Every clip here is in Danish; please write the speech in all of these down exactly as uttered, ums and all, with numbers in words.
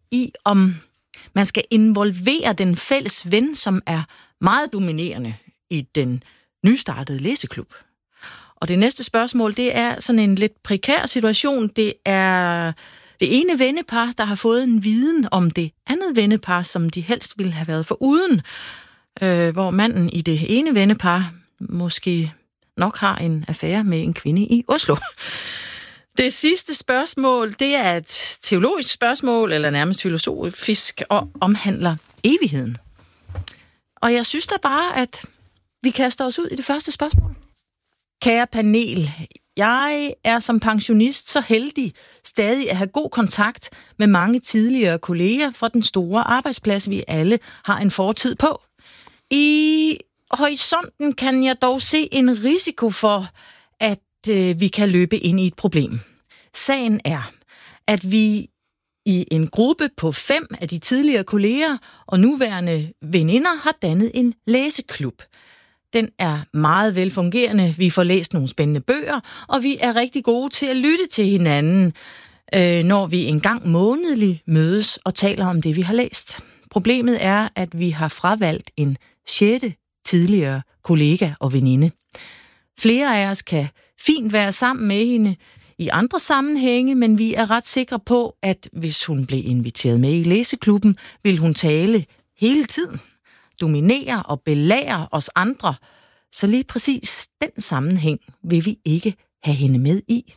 i, om man skal involvere den fælles ven, som er meget dominerende i den nystartede læseklub. Og det næste spørgsmål, det er sådan en lidt prekær situation. Det er det ene vennepar, der har fået en viden om det andet vennepar, som de helst ville have været foruden. Øh, hvor manden i det ene vennepar måske nok har en affære med en kvinde i Oslo. Det sidste spørgsmål, det er et teologisk spørgsmål, eller nærmest filosofisk, og omhandler evigheden. Og jeg synes da bare, at vi kaster os ud i det første spørgsmål. Kære panel, jeg er som pensionist så heldig stadig at have god kontakt med mange tidligere kolleger fra den store arbejdsplads, vi alle har en fortid på. I horisonten kan jeg dog se en risiko for, at øh, vi kan løbe ind i et problem. Sagen er, at vi i en gruppe på fem af de tidligere kolleger og nuværende veninder har dannet en læseklub. Den er meget velfungerende. Vi får læst nogle spændende bøger, og vi er rigtig gode til at lytte til hinanden, øh, når vi en gang månedligt mødes og taler om det, vi har læst. Problemet er, at vi har fravalgt en sjette tidligere kollega og veninde. Flere af os kan fint være sammen med hende i andre sammenhænge, men vi er ret sikre på, at hvis hun blev inviteret med i læseklubben, vil hun tale hele tiden, dominere og belære os andre. Så lige præcis den sammenhæng vil vi ikke have hende med i.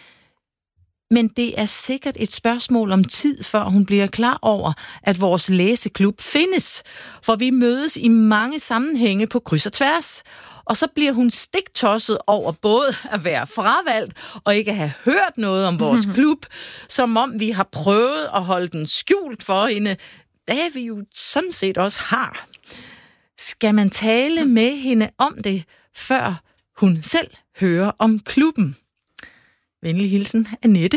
Men det er sikkert et spørgsmål om tid, før hun bliver klar over, at vores læseklub findes. For vi mødes i mange sammenhænge på kryds og tværs. Og så bliver hun stiktosset over både at være fravalgt og ikke have hørt noget om vores klub, som om vi har prøvet at holde den skjult for hende, hvad vi jo sådan set også har. Skal man tale med hende om det, før hun selv hører om klubben? Venlig hilsen, Annette.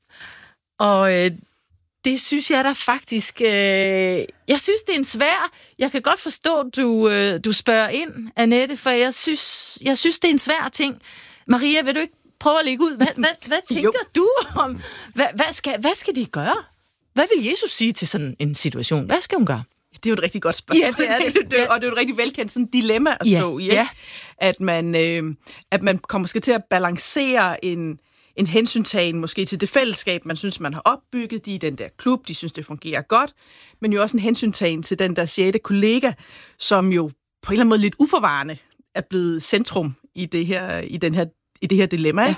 Og øh, det synes jeg da faktisk... Øh, jeg synes, det er en svær... Jeg kan godt forstå, du øh, du spørger ind, Annette, for jeg synes, jeg synes, det er en svær ting. Maria, vil du ikke prøve at lægge ud? Hvad, hvad, hvad tænker du om... Hvad, hvad, skal, hvad skal de gøre? Hvad vil Jesus sige til sådan en situation? Hvad skal hun gøre? Det er jo et rigtig godt spørgsmål. Ja, det er det. det, og det er jo et rigtig velkendt sådan dilemma at stå ja, i. Ja. At, man, øh, at man kommer måske til at balancere en, en hensyntagen måske til det fællesskab, man synes, man har opbygget. De i den der klub, de synes, det fungerer godt. Men jo også en hensyntagen til den der sjette kollega, som jo på en eller anden måde lidt uforvarende er blevet centrum i det her, i den her, i det her dilemma. Ja.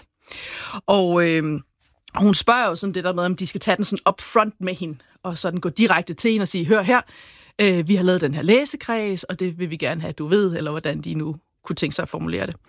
Og... Øh, Og hun spørger jo sådan det der med, om de skal tage den sådan up front med hende, og sådan gå direkte til hende og sige, hør her, øh, vi har lavet den her læsekreds, og det vil vi gerne have, at du ved, eller hvordan de nu kunne tænke sig at formulere det.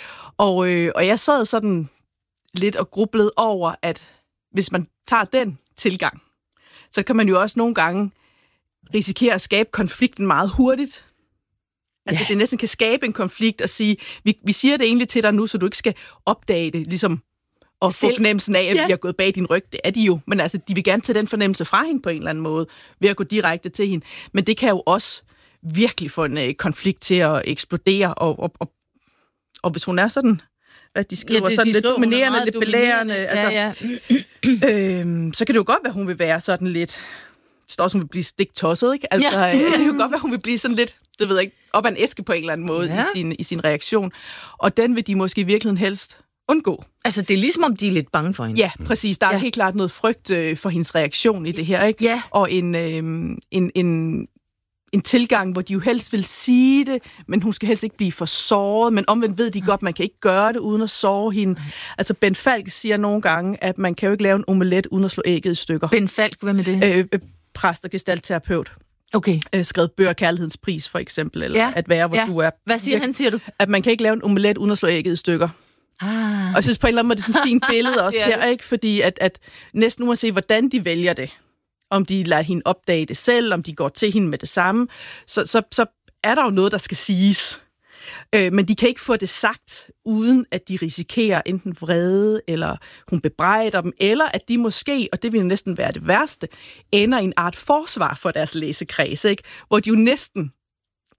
Og, øh, og jeg sad sådan lidt og grublede over, at hvis man tager den tilgang, så kan man jo også nogle gange risikere at skabe konflikten meget hurtigt. Altså, ja. Det næsten kan skabe en konflikt og sige, vi, vi siger det egentlig til dig nu, så du ikke skal opdage det, ligesom og få fornemmelsen af, at ja. vi har gået bag din ryg. Det er de jo. Men altså, de vil gerne tage den fornemmelse fra hende på en eller anden måde, ved at gå direkte til hende. Men det kan jo også virkelig få en øh, konflikt til at eksplodere. Og, og, og, og hvis hun er sådan, hvad de skriver, ja, det, sådan de lidt skriver, dominerende, lidt belærende, altså, ja, ja. øhm, så kan det jo godt være, hun vil være sådan lidt... Det står også, hun vil blive stiktosset, ikke? Altså, ja. Det kan jo godt være, hun vil blive sådan lidt, det ved jeg ikke, op ad en æske på en eller anden måde ja. i, sin, i sin reaktion. Og den vil de måske i virkeligheden helst undgå. Altså, det er ligesom, om de er lidt bange for hende. Ja, præcis. Der er ja. helt klart noget frygt øh, for hendes reaktion i det her, ikke? Ja. Og en, øh, en, en, en tilgang, hvor de jo helst vil sige det, men hun skal helst ikke blive for såret, men omvendt ved de godt, man kan ikke gøre det uden at såre hende. Altså, Ben Falk siger nogle gange, at man kan jo ikke lave en omelet uden at slå ægget i stykker. Ben Falk, hvad med det? Øh, øh, præst og gestaltterapeut. Okay. Øh, skrevet Bøger Kærlighedens Pris, for eksempel, eller ja. At være, hvor ja. du er. Hvad siger han, siger du? At man kan ikke lave en omelet uden at slå ægget i stykker. Ah. Og jeg synes på en eller anden måde, det er sådan et fint billede også her, ikke? Fordi at, at næsten uanset hvordan de vælger det, om de lader hende opdage det selv, om de går til hende med det samme, så, så, så er der jo noget, der skal siges. Øh, men de kan ikke få det sagt, uden at de risikerer enten vrede, eller hun bebrejder dem, eller at de måske, og det vil næsten være det værste, ender i en art forsvar for deres læsekreds, ikke? Hvor de jo næsten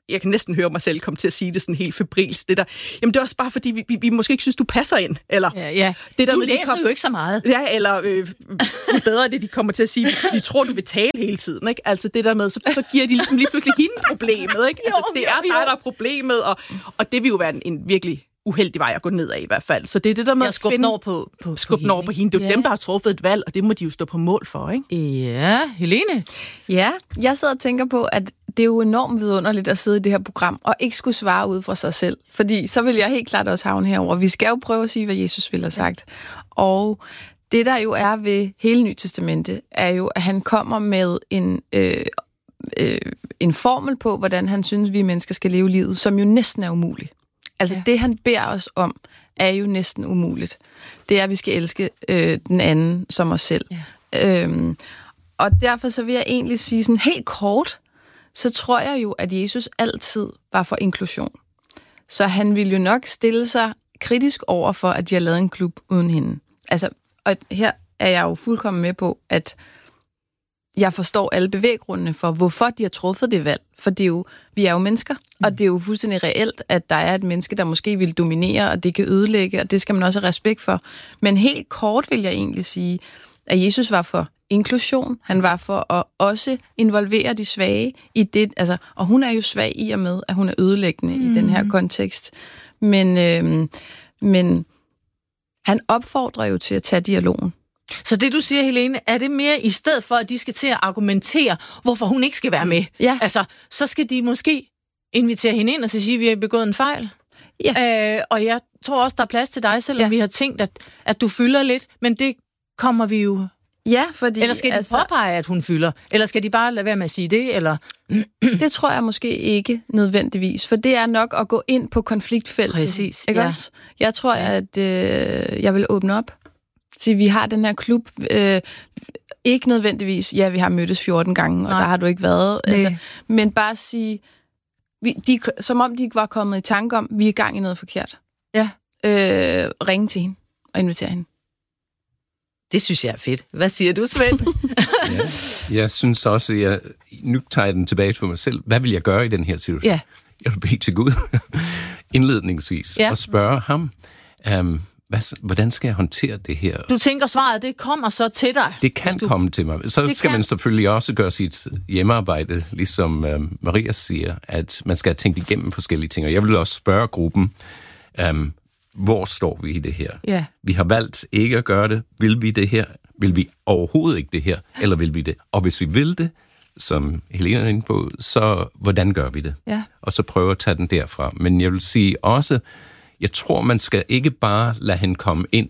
jeg kan næsten høre mig selv komme til at sige det sådan helt febrilsk, det der, jamen det er også bare fordi, vi, vi, vi måske ikke synes, du passer ind, eller... Ja, ja. Det der du med, læser kom, jo ikke så meget. Ja, eller øh, det er bedre det, de kommer til at sige, vi tror, du vil tale hele tiden, ikke? Altså det der med, så, så giver de ligesom lige pludselig hende problemet, ikke? Altså, det er dig, der er problemet, og, og det vil jo være en, en virkelig uheldig vej at gå ned af i hvert fald. Så det er det der med at skubbe over på, på, skubbe over på hende. Det er jo ja. dem, der har truffet et valg, og det må de jo stå på mål for, ikke? Ja, Helene? Ja, jeg sidder og tænker på, at det er jo enormt vidunderligt at sidde i det her program og ikke skulle svare ud fra sig selv. Fordi så vil jeg helt klart også havne herover. Vi skal jo prøve at sige, hvad Jesus ville have sagt. Og det, der jo er ved hele Nye Testamente, er jo, at han kommer med en... Øh, øh, en formel på, hvordan han synes, vi mennesker skal leve livet, som jo næsten er umulig. Altså, ja. det han beder os om, er jo næsten umuligt. Det er, at vi skal elske øh, den anden som os selv. Ja. Øhm, og derfor så vil jeg egentlig sige sådan helt kort, så tror jeg jo, at Jesus altid var for inklusion. Så han ville jo nok stille sig kritisk over for, at de har lavet en klub uden hende. Altså, og her er jeg jo fuldkommen med på, at jeg forstår alle bevæggrundene for, hvorfor de har truffet det valg. For det er jo, vi er jo mennesker, og det er jo fuldstændig reelt, at der er et menneske, der måske vil dominere, og det kan ødelægge, og det skal man også have respekt for. Men helt kort vil jeg egentlig sige, at Jesus var for inklusion. Han var for at også involvere de svage i det. Altså, og hun er jo svag i og med, at hun er ødelæggende mm. i den her kontekst. Men, øhm, men han opfordrer jo til at tage dialogen. Så det, du siger, Helene, er det mere i stedet for, at de skal til at argumentere, hvorfor hun ikke skal være med? Ja. Altså, så skal de måske invitere hende ind og så sige, at vi har begået en fejl. Ja. Øh, og jeg tror også, der er plads til dig, selvom ja. vi har tænkt, at, at du fylder lidt, men det kommer vi jo... Ja, fordi... Eller skal de altså... påpege, at hun fylder? Eller skal de bare lade være med at sige det? Eller... Det tror jeg måske ikke nødvendigvis, for det er nok at gå ind på konfliktfeltet. Præcis, ikke ja. også? Jeg tror, at øh, jeg vil åbne op. Så vi har den her klub, øh, ikke nødvendigvis, ja, vi har mødtes fjorten gange, og Nej. der har du ikke været, altså, men bare sige, vi, de, som om de ikke var kommet i tanke om, vi er i gang i noget forkert. Ja. Øh, ringe til hende og invitere hende. Det synes jeg er fedt. Hvad siger du, Svend? ja, jeg synes også, jeg, nu tager jeg den tilbage på mig selv. Hvad vil jeg gøre i den her situation? Ja. Jeg vil bede til Gud indledningsvis ja. og spørge ham, um, hvad, hvordan skal jeg håndtere det her? Du tænker svaret, det kommer så til dig? Det kan du... komme til mig. Så det skal kan. man selvfølgelig også gøre sit hjemmearbejde, ligesom um, Maria siger, at man skal tænke igennem forskellige ting. Og jeg vil også spørge gruppen, um, hvor står vi i det her? Ja. Vi har valgt ikke at gøre det. Vil vi det her? Vil vi overhovedet ikke det her? Eller vil vi det? Og hvis vi vil det, som Helene er inde på, så hvordan gør vi det? Ja. Og så prøve at tage den derfra. Men jeg vil sige også, jeg tror, man skal ikke bare lade hende komme ind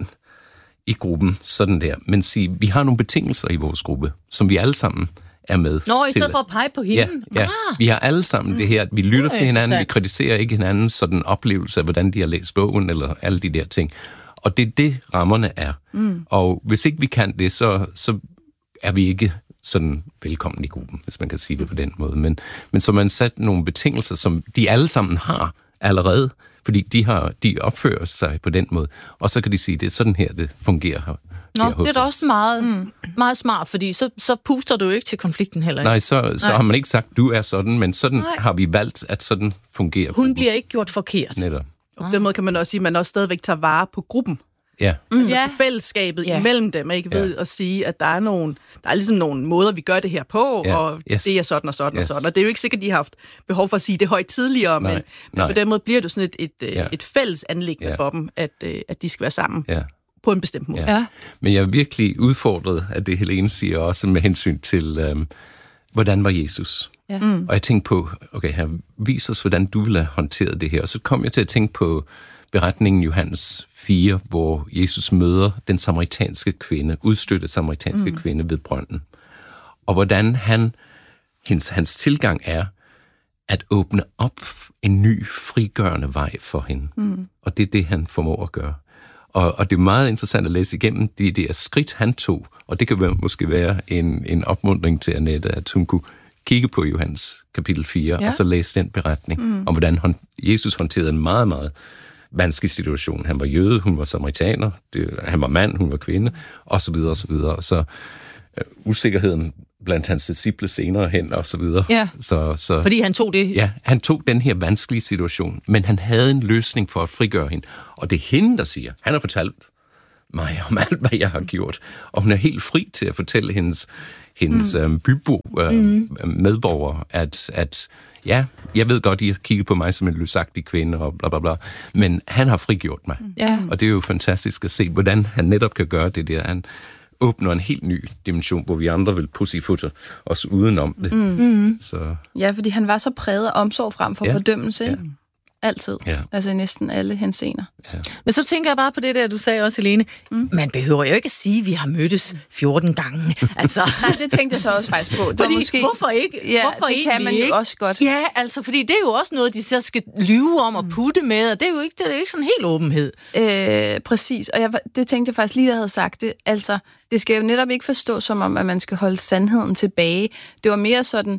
i gruppen sådan der, men sige, vi har nogle betingelser i vores gruppe, som vi alle sammen er med. Nå, i stedet til. for at pege på hende? Ja, ja. Ah. Vi har alle sammen mm. det her, vi lytter til hinanden, vi kritiserer ikke hinanden, sådan en oplevelse af, hvordan de har læst bogen, eller alle de der ting. Og det er det, rammerne er. Mm. Og hvis ikke vi kan det, så, så er vi ikke sådan velkommen i gruppen, hvis man kan sige det på den måde. Men, men så man sat nogle betingelser, som de alle sammen har allerede, fordi de, har, de opfører sig på den måde. Og så kan de sige, det er sådan her, det fungerer her. Nå, det er da også meget, mm. meget smart, fordi så, så puster du jo ikke til konflikten heller. Nej, så, så Nej. har man ikke sagt, du er sådan, men sådan Nej. har vi valgt, at sådan fungerer Hun gruppen. bliver ikke gjort forkert. Netop. Og på den måde kan man også sige, at man også stadigvæk tager vare på gruppen. Ja. Mm. Altså ja. fællesskabet ja. imellem dem, ikke ved ja. at sige, at der er nogle, der er ligesom nogle måder, vi gør det her på, ja. og yes. det er sådan og sådan yes. og sådan. Og det er jo ikke sikkert, de har haft behov for at sige det højt tidligere, Nej. men, Nej. men på den måde bliver det sådan et, et, ja. et fælles anliggende ja. for dem, at, at de skal være sammen ja. på en bestemt måde. Ja. Ja. Men jeg er virkelig udfordret af det, Helene siger, også med hensyn til, øhm, hvordan var Jesus? Ja. Mm. Og jeg tænkte på, okay, her, vis os, hvordan du ville have håndteret det her. Og så kom jeg til at tænke på beretningen Johannes fire, hvor Jesus møder den samaritanske kvinde, udstødte samaritanske mm. kvinde ved brønden. Og hvordan han, hans, hans tilgang er at åbne op en ny, frigørende vej for hende. Mm. Og det er det, han formår at gøre. Og, og det er meget interessant at læse igennem de der skridt, han tog. Og det kan være, måske være en, en opmuntring til Annette, at hun kunne kigge på Johannes kapitel fire, ja. og så læse den beretning mm. om, hvordan hon, Jesus håndterede en meget, meget vanskelig situation. Han var jøde, hun var samaritaner, det, han var mand, hun var kvinde, og så videre, og så videre. Så uh, usikkerheden blandt hans disciple senere hen, og så videre. Ja. Så, så, Fordi han tog det... Ja, han tog den her vanskelige situation, men han havde en løsning for at frigøre hende. Og det er hende, der siger, han har fortalt mig om alt, hvad jeg har gjort. Og hun er helt fri til at fortælle hendes, hendes mm. øhm, bybo, øhm, mm. medborgere, at, at ja, jeg ved godt, I har kigget på mig som en løsagtig kvinde, og bla bla bla, men han har frigjort mig. Ja. Og det er jo fantastisk at se, hvordan han netop kan gøre det der. Han åbner en helt ny dimension, hvor vi andre vil pussyfutte os udenom det. Mm. Så. Ja, fordi han var så præget af omsorg frem for ja. fordømmelse. Ja. Altid. Ja. Altså i næsten alle henseender. Ja. Men så tænker jeg bare på det der, du sagde også, Helene. Mm. Man behøver jo ikke at sige, at vi har mødtes fjorten gange. Altså. Nej, det tænkte jeg så også faktisk på. Det fordi, måske... hvorfor ikke? Ja, hvorfor det kan man jo ikke? også godt. Ja, altså, fordi det er jo også noget, de så skal lyve om og putte med, og det er jo ikke, det er jo ikke sådan helt åbenhed. Øh, præcis, og jeg, det tænkte jeg faktisk lige, der havde sagt det. Altså, det skal jo netop ikke forstås som om, at man skal holde sandheden tilbage. Det var mere sådan,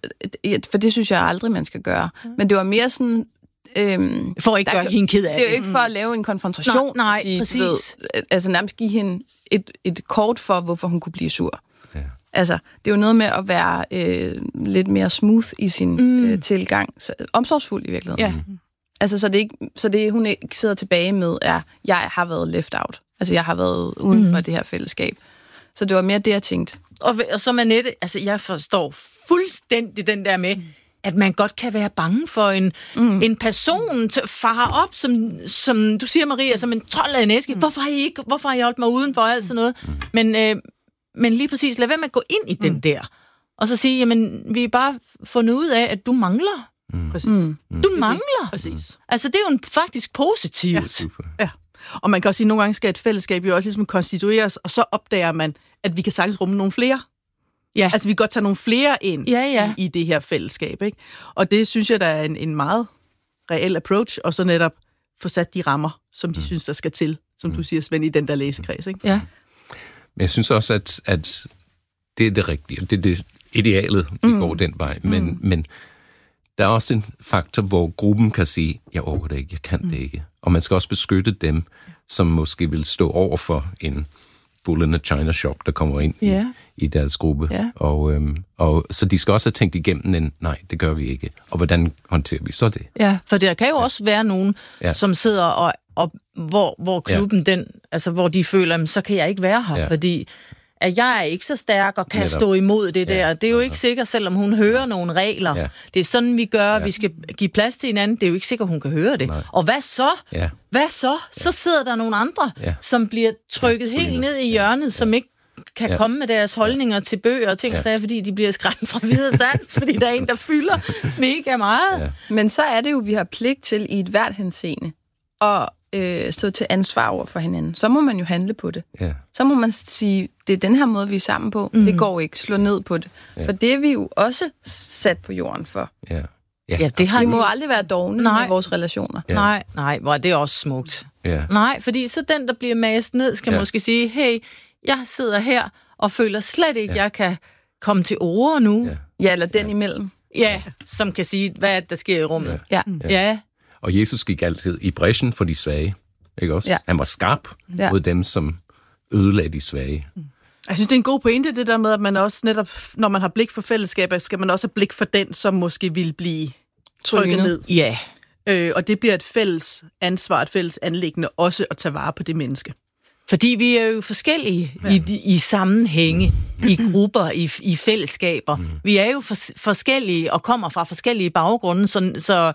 for det synes jeg aldrig, man skal gøre, men det var mere sådan... Øhm, for at ikke gøre hende ked af det. Det er jo ikke for at lave en konfrontation. Nej, nej sige, præcis. Ved, altså nærmest give hende et, et kort for, hvorfor hun kunne blive sur. Ja. Altså, det er jo noget med at være øh, lidt mere smooth i sin mm. øh, tilgang. Så, omsorgsfuld i virkeligheden. Ja. Altså, så det, ikke, så det, hun ikke sidder tilbage med, er, jeg har været left out. Altså, jeg har været uden for mm. det her fællesskab. Så det var mere det, jeg tænkte. Og, og så med Nette, altså jeg forstår fuldstændig den der med, at man godt kan være bange for en, mm. en person til fare op, som, som du siger, Maria, som en trold af en æske. Mm. Hvorfor har I ikke, hvorfor har I holdt mig udenfor, alt sådan noget? Mm. Men, øh, men lige præcis, lad være med at gå ind i mm. den der, og så sige, jamen, vi er bare fundet ud af, at du mangler. Mm. Præcis. Mm. Du mangler. Præcis. Altså, det er jo en, faktisk positivt. Ja, super. Ja. Og man kan også sige, at nogle gange skal et fællesskab jo også ligesom konstitueres, og så opdager man, at vi kan sagtens rumme nogle flere. Ja. Altså, vi kan godt tage nogle flere ind ja, ja. I, i det her fællesskab, ikke? Og det synes jeg, der er en, en meget reel approach, og så netop få sat de rammer, som de mm. synes, der skal til, som mm. du siger, Svend, i den der læsekreds, ikke? Ja. Men jeg synes også, at, at det er det rigtige, det er det idealet, vi mm. går den vej, men, mm. men der er også en faktor, hvor gruppen kan sige, jeg overgår det ikke, jeg kan mm. det ikke. Og man skal også beskytte dem, som måske vil stå over for en bull in a china shop, der kommer ind yeah. i, i deres gruppe. Yeah. Og, øhm, og, så de skal også have tænkt igennem en, nej, det gør vi ikke. Og hvordan håndterer vi så det? Ja, for der kan jo ja. også være nogen, ja. som sidder og, og hvor, hvor klubben ja. den, altså hvor de føler, så kan jeg ikke være her, ja. fordi at jeg er ikke så stærk og kan Netop. stå imod det der. Ja. Det er jo ikke sikkert, selvom hun hører nogle regler. Ja. Det er sådan, vi gør, ja. vi skal give plads til hinanden. Det er jo ikke sikkert, hun kan høre det. Nej. Og hvad så? Ja. Hvad så? Ja. Så sidder der nogle andre, ja. som bliver trykket ja. helt ned i hjørnet, ja. som ikke kan ja. komme med deres holdninger ja. til bøger og ting, ja. sager, fordi de bliver skræmt fra videre sans, fordi der er en, der fylder mega meget. Ja. Men så er det jo, vi har pligt til i et hvert henseende og øh, stå til ansvar over for hinanden. Så må man jo handle på det. Ja. Så må man sige, det er den her måde, vi er sammen på. Mm. Det går ikke. Slå ned på det. Ja. For det er vi jo også sat på jorden for. Ja. Ja, ja, det har vi må aldrig være dogne med vores relationer. Ja. Nej, nej, hvor det er også smukt. Ja. Nej, fordi så den, der bliver mast ned, skal ja. måske sige, hey, jeg sidder her og føler slet ikke, ja. jeg kan komme til ord nu. Ja, ja eller den ja. imellem. Ja, som kan sige, hvad der sker i rummet. Ja. Ja. ja. Og Jesus gik altid i brechen for de svage, ikke også? Ja. Han var skarp ja. mod dem, som ødelagde de svage. Jeg synes, det er en god pointe, det der med, at man også netop, når man har blik for fællesskabet, skal man også have blik for den, som måske vil blive trykket ned. Ja. Øh, og det bliver et fælles ansvar, et fælles anliggende også at tage vare på det menneske. Fordi vi er jo forskellige ja. i, i sammenhænge, i grupper, i, i fællesskaber. Mm. Vi er jo for, forskellige og kommer fra forskellige baggrunde, så, så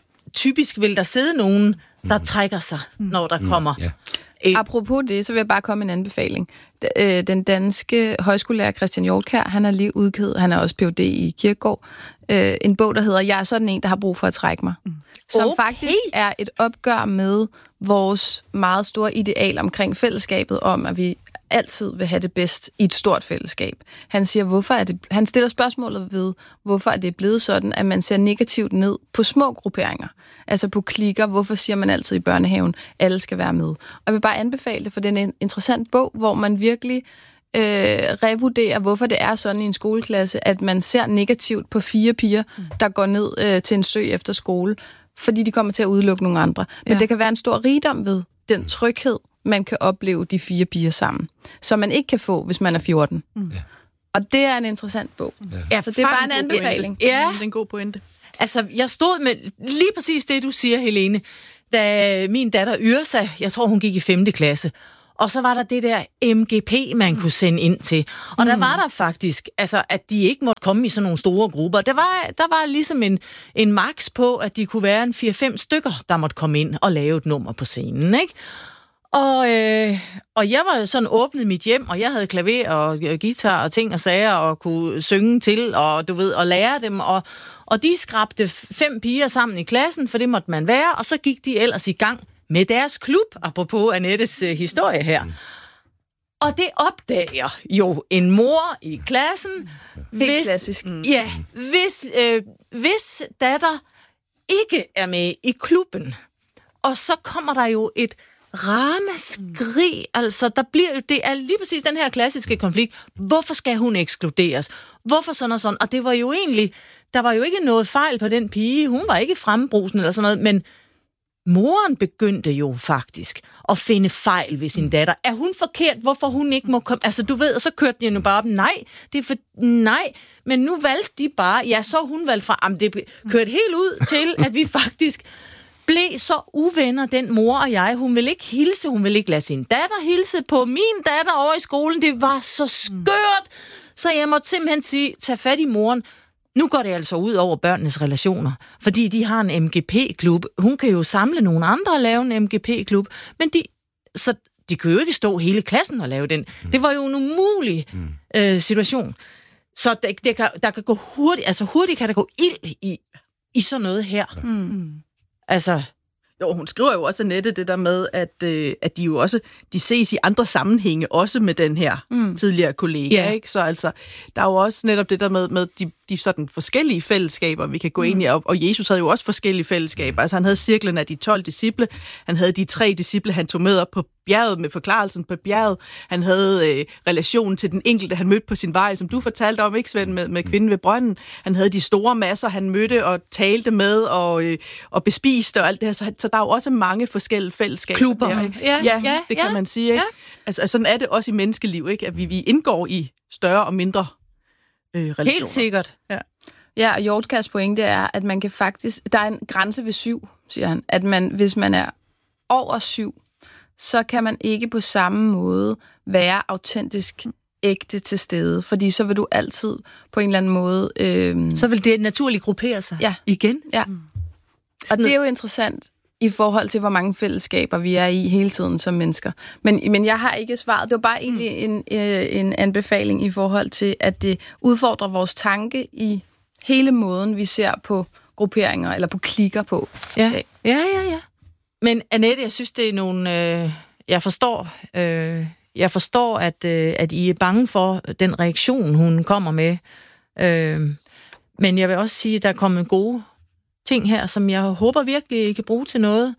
typisk vil der sidde nogen, der mm. trækker sig, når der mm. kommer... Yeah. Et... Apropos det, så vil jeg bare komme med en anbefaling. Den danske højskolelærer Christian Hjortkjær, han er lige udgivet, han er også P H D i Kirkegaard, en bog, der hedder Jeg er sådan en, der har brug for at trække mig. Mm. Som okay. faktisk er et opgør med vores meget store ideal omkring fællesskabet, om at vi altid vil have det bedst i et stort fællesskab. Han siger, hvorfor er det, han stiller spørgsmålet ved, hvorfor er det blevet sådan, at man ser negativt ned på små grupperinger, altså på klikker. Hvorfor siger man altid i børnehaven, alle skal være med? Og jeg vil bare anbefale det, for det er en interessant bog, hvor man virkelig øh, revurderer, hvorfor det er sådan i en skoleklasse, at man ser negativt på fire piger, der går ned øh, til en sø efter skole, fordi de kommer til at udelukke nogle andre. Men ja. det kan være en stor rigdom ved den tryghed, man kan opleve de fire piger sammen, som man ikke kan få, hvis man er fjorten. Mm. Ja. Og det er en interessant bog. Ja. Ja, Så det er bare en anbefaling. Ja, Det er en god pointe. altså jeg stod med lige præcis det, du siger, Helene, da min datter Yrsa, jeg tror hun gik i femte klasse, og så var der det der M G P, man kunne sende ind til. Og der var der faktisk, altså, at de ikke måtte komme i sådan nogle store grupper. Der var, der var ligesom en, en max på, at de kunne være en fire fem stykker, der måtte komme ind og lave et nummer på scenen, ikke? Og, øh, og jeg var jo sådan åbnet mit hjem, og jeg havde klaver og guitar og ting og sager, og kunne synge til, og du ved, og lære dem, og, og de skrabte fem piger sammen i klassen, for det måtte man være, og så gik de ellers i gang med deres klub, apropos Annettes øh, historie her. Og det opdager jo en mor i klassen, hvis, klassisk. ja, hvis, øh, hvis datter ikke er med i klubben, og så kommer der jo et ramaskrig, altså der bliver jo, det er lige præcis den her klassiske konflikt. Hvorfor skal hun ekskluderes? Hvorfor sådan og sådan? Og det var jo egentlig, der var jo ikke noget fejl på den pige, hun var ikke frembrusen eller sådan noget, men moren begyndte jo faktisk at finde fejl ved sin datter. Er hun forkert? Hvorfor hun ikke må komme? Altså, du ved, og så kørte de jo bare op. Nej, det er for... Nej, men nu valgte de bare... Ja, så hun valgte fra... Jamen, det kørte helt ud til, at vi faktisk blev så uvenner, den mor og jeg. Hun ville ikke hilse. Hun ville ikke lade sin datter hilse på min datter over i skolen. Det var så skørt. Så jeg måtte simpelthen sige, tag fat i moren. Nu går det altså ud over børnenes relationer, fordi de har en M G P-klub. Hun kan jo samle nogle andre og lave en M G P-klub, men de, så de kan jo ikke stå hele klassen og lave den. Mm. Det var jo en umulig mm. øh, situation. Så der, der, kan, der kan gå hurtigt, altså hurtigt kan der gå ild i, i sådan noget her. Mm. Altså... Jo, hun skriver jo også, Annette, det der med, at, øh, at de jo også, de ses i andre sammenhænge, også med den her mm. tidligere kollega, yeah. ikke? Så altså, der er jo også netop det der med, med de, de sådan forskellige fællesskaber, vi kan gå mm. ind i, og, og Jesus havde jo også forskellige fællesskaber. Altså, han havde cirklen af de tolv disciple, han havde de tre disciple, han tog med op på bjerget med forklarelsen på bjerget, han havde øh, relationen til den enkelte, han mødte på sin vej, som du fortalte om, ikke, Svend, med, med kvinden ved brønden. Han havde de store masser, han mødte og talte med og, øh, og bespiste og alt det her, så, så der er jo også mange forskellige fællesskaber. Klubber. Der, Ja, ja, ja, det kan ja, man sige. Ikke? Ja. Altså, sådan er det også i menneskeliv, ikke? At vi, vi indgår i større og mindre øh, relationer. Helt sikkert. Ja. Ja, og Hjortkærs pointe er, at man kan faktisk... Der er en grænse ved syv, siger han. At man, hvis man er over syv, så kan man ikke på samme måde være autentisk ægte til stede. Fordi så vil du altid på en eller anden måde... Øh... Så vil det naturligt gruppere sig ja. igen. Ja. Og det er jo interessant i forhold til, hvor mange fællesskaber vi er i hele tiden som mennesker. Men, men jeg har ikke svaret. Det var bare egentlig en, en anbefaling i forhold til, at det udfordrer vores tanke i hele måden, vi ser på grupperinger eller på klikker på. Ja, ja, ja. ja. Men Annette, jeg synes, det er nogle... Øh, jeg forstår, øh, jeg forstår at, øh, at I er bange for den reaktion, hun kommer med. Øh, men jeg vil også sige, at der er kommet gode ting her, som jeg håber virkelig, I kan bruge til noget.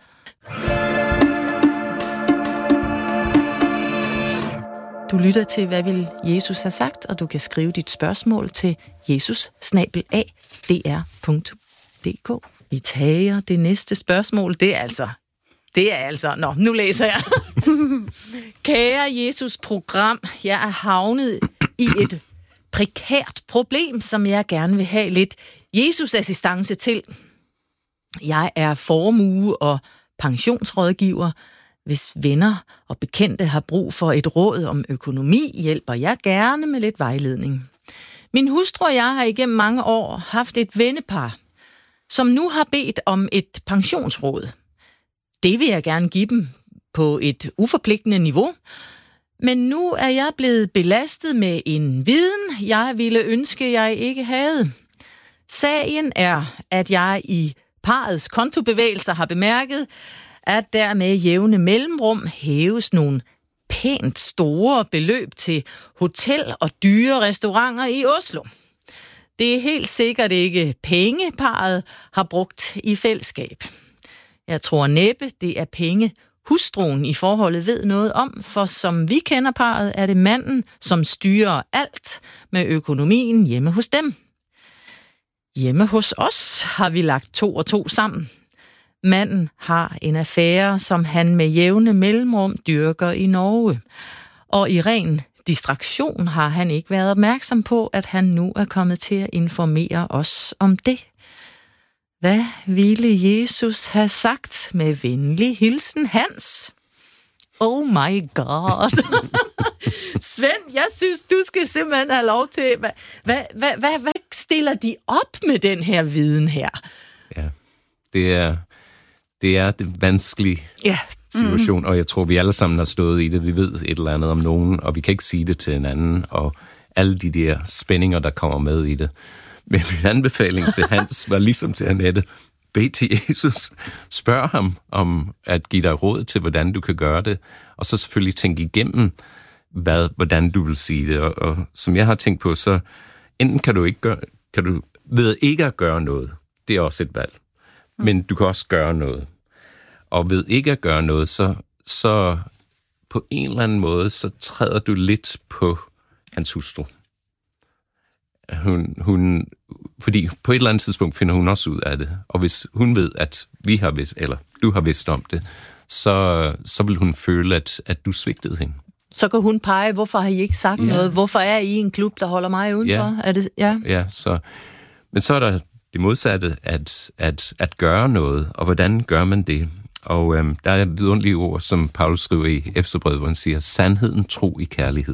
Du lytter til, hvad vil Jesus have sagt, og du kan skrive dit spørgsmål til jesus snabel-a d r punktum d k. Vi tager det næste spørgsmål. Det er altså... Det er altså... Nå, nu læser jeg. Kære Jesus-program, jeg er havnet i et prekært problem, som jeg gerne vil have lidt Jesus-assistance til. Jeg er formue- og pensionsrådgiver. Hvis venner og bekendte har brug for et råd om økonomi, hjælper jeg gerne med lidt vejledning. Min hustru og jeg har igennem mange år haft et vennepar, som nu har bedt om et pensionsråd. Det vil jeg gerne give dem på et uforpligtende niveau. Men nu er jeg blevet belastet med en viden, jeg ville ønske, jeg ikke havde. Sagen er, at jeg i parets kontobevægelser har bemærket, at der med jævne mellemrum hæves nogle pænt store beløb til hotel- og dyre restauranter i Oslo. Det er helt sikkert ikke penge, parret har brugt i fællesskab. Jeg tror næppe, det er penge, hustruen i forholdet ved noget om, for som vi kender parret, er det manden, som styrer alt med økonomien hjemme hos dem. Hjemme hos os har vi lagt to og to sammen. Manden har en affære, som han med jævne mellemrum dyrker i Norge. Og i ren distraktion har han ikke været opmærksom på, at han nu er kommet til at informere os om det. Hvad ville Jesus have sagt med venlig hilsen Hans? Oh my god. Svend, jeg synes, du skal simpelthen have lov til... Hvad, hvad, hvad, hvad, hvad stiller de op med den her viden her? Ja, det er det, er det vanskelige ja. situation, mm. og jeg tror, vi alle sammen har stået i det. Vi ved et eller andet om nogen, og vi kan ikke sige det til hinanden, og alle de der spændinger, der kommer med i det. Men min anbefaling til Hans var ligesom til Annette. Bed til Jesus. Spørg ham om at give dig råd til, hvordan du kan gøre det. Og så selvfølgelig tænke igennem, hvad, hvordan du vil sige det. Og, og som jeg har tænkt på, så enten kan du ikke gøre, kan du ved ikke at gøre noget. Det er også et valg. Men du kan også gøre noget. Og ved ikke at gøre noget, så, så på en eller anden måde, så træder du lidt på hans hustru. Hun, hun, fordi på et eller andet tidspunkt finder hun også ud af det. Og hvis hun ved, at vi har vidst, eller du har vidst om det, så, så vil hun føle, at, at du svigtede hende. Så kan hun pege, hvorfor har I ikke sagt ja. noget? Hvorfor er I en klub, der holder mig udenfor? Ja, er det, ja. ja så, men så er der det modsatte, at, at, at gøre noget. Og hvordan gør man det? Og øhm, der er vidunderlige ord, som Paulus skriver i Efeserbrevet, hvor han siger, sandheden, tro i kærlighed.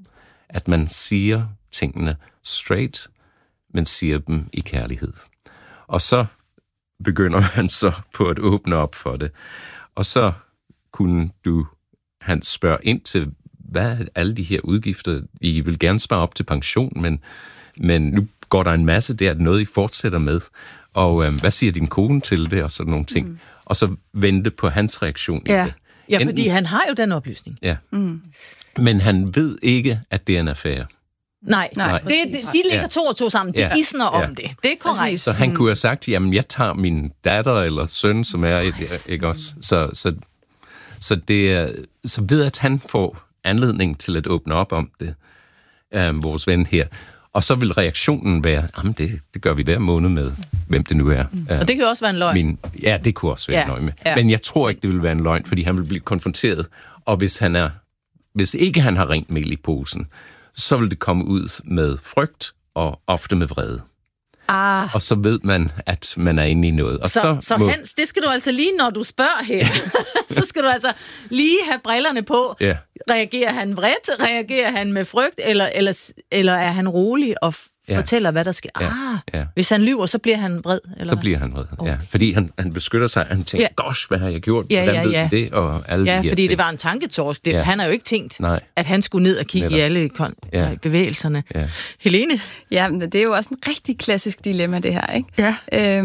At man siger tingene straight, men siger dem i kærlighed. Og så begynder han så på at åbne op for det. Og så kunne du, han spørge ind til, hvad er alle de her udgifter? I vil gerne spare op til pension, men, men nu går der en masse der, noget I fortsætter med. Og øh, hvad siger din kone til det? Og sådan nogle ting. Mm. Og så vente på hans reaktion ja. i det. Ja, Enten, fordi han har jo den oplysning. Ja. Mm. Men han ved ikke, at det er en affære. Nej, nej. Det, det, de ligger ja. to og to sammen. Det ja. gisner om ja. det. Det er korrekt. Så han kunne have sagt, jamen jeg tager min datter eller søn, som er et, ikke også? Så, så, så, det er, så ved at han får anledning til at åbne op om det, øh, vores ven her. Og så vil reaktionen være, jamen det, det gør vi hver måned med, hvem det nu er. Mm. Og det kan jo også være en løgn. Min, ja, det kunne også være ja. en løgn med. Ja. Men jeg tror ikke, det vil være en løgn, fordi han vil blive konfronteret. Og hvis han er, hvis ikke han har rent mel i posen, så vil det komme ud med frygt og ofte med vrede. Ah. Og så ved man, at man er inde i noget. Og så så, så må... Hans, det skal du altså lige, når du spørger her, så skal du altså lige have brillerne på. Ja. Reagerer han vredt? Reagerer han med frygt? Eller, eller, eller er han rolig og ja. fortæller, hvad der sker? Ja. Ah, ja. Hvis han lyver, så bliver han vred? Eller så hvad? bliver han vred, okay. ja. Fordi han, han beskytter sig, han tænker, ja. gosh, hvad har jeg gjort? Ja, Hvordan ja, ja. ved det? Og alle ja, de her fordi ting. det var en tanketorsk. Det, ja. Han har jo ikke tænkt, Nej. at han skulle ned og kigge Netop. i alle kon- ja. bevægelserne. Ja. Helene? Ja, men det er jo også en rigtig klassisk dilemma, det her, ikke? Ja.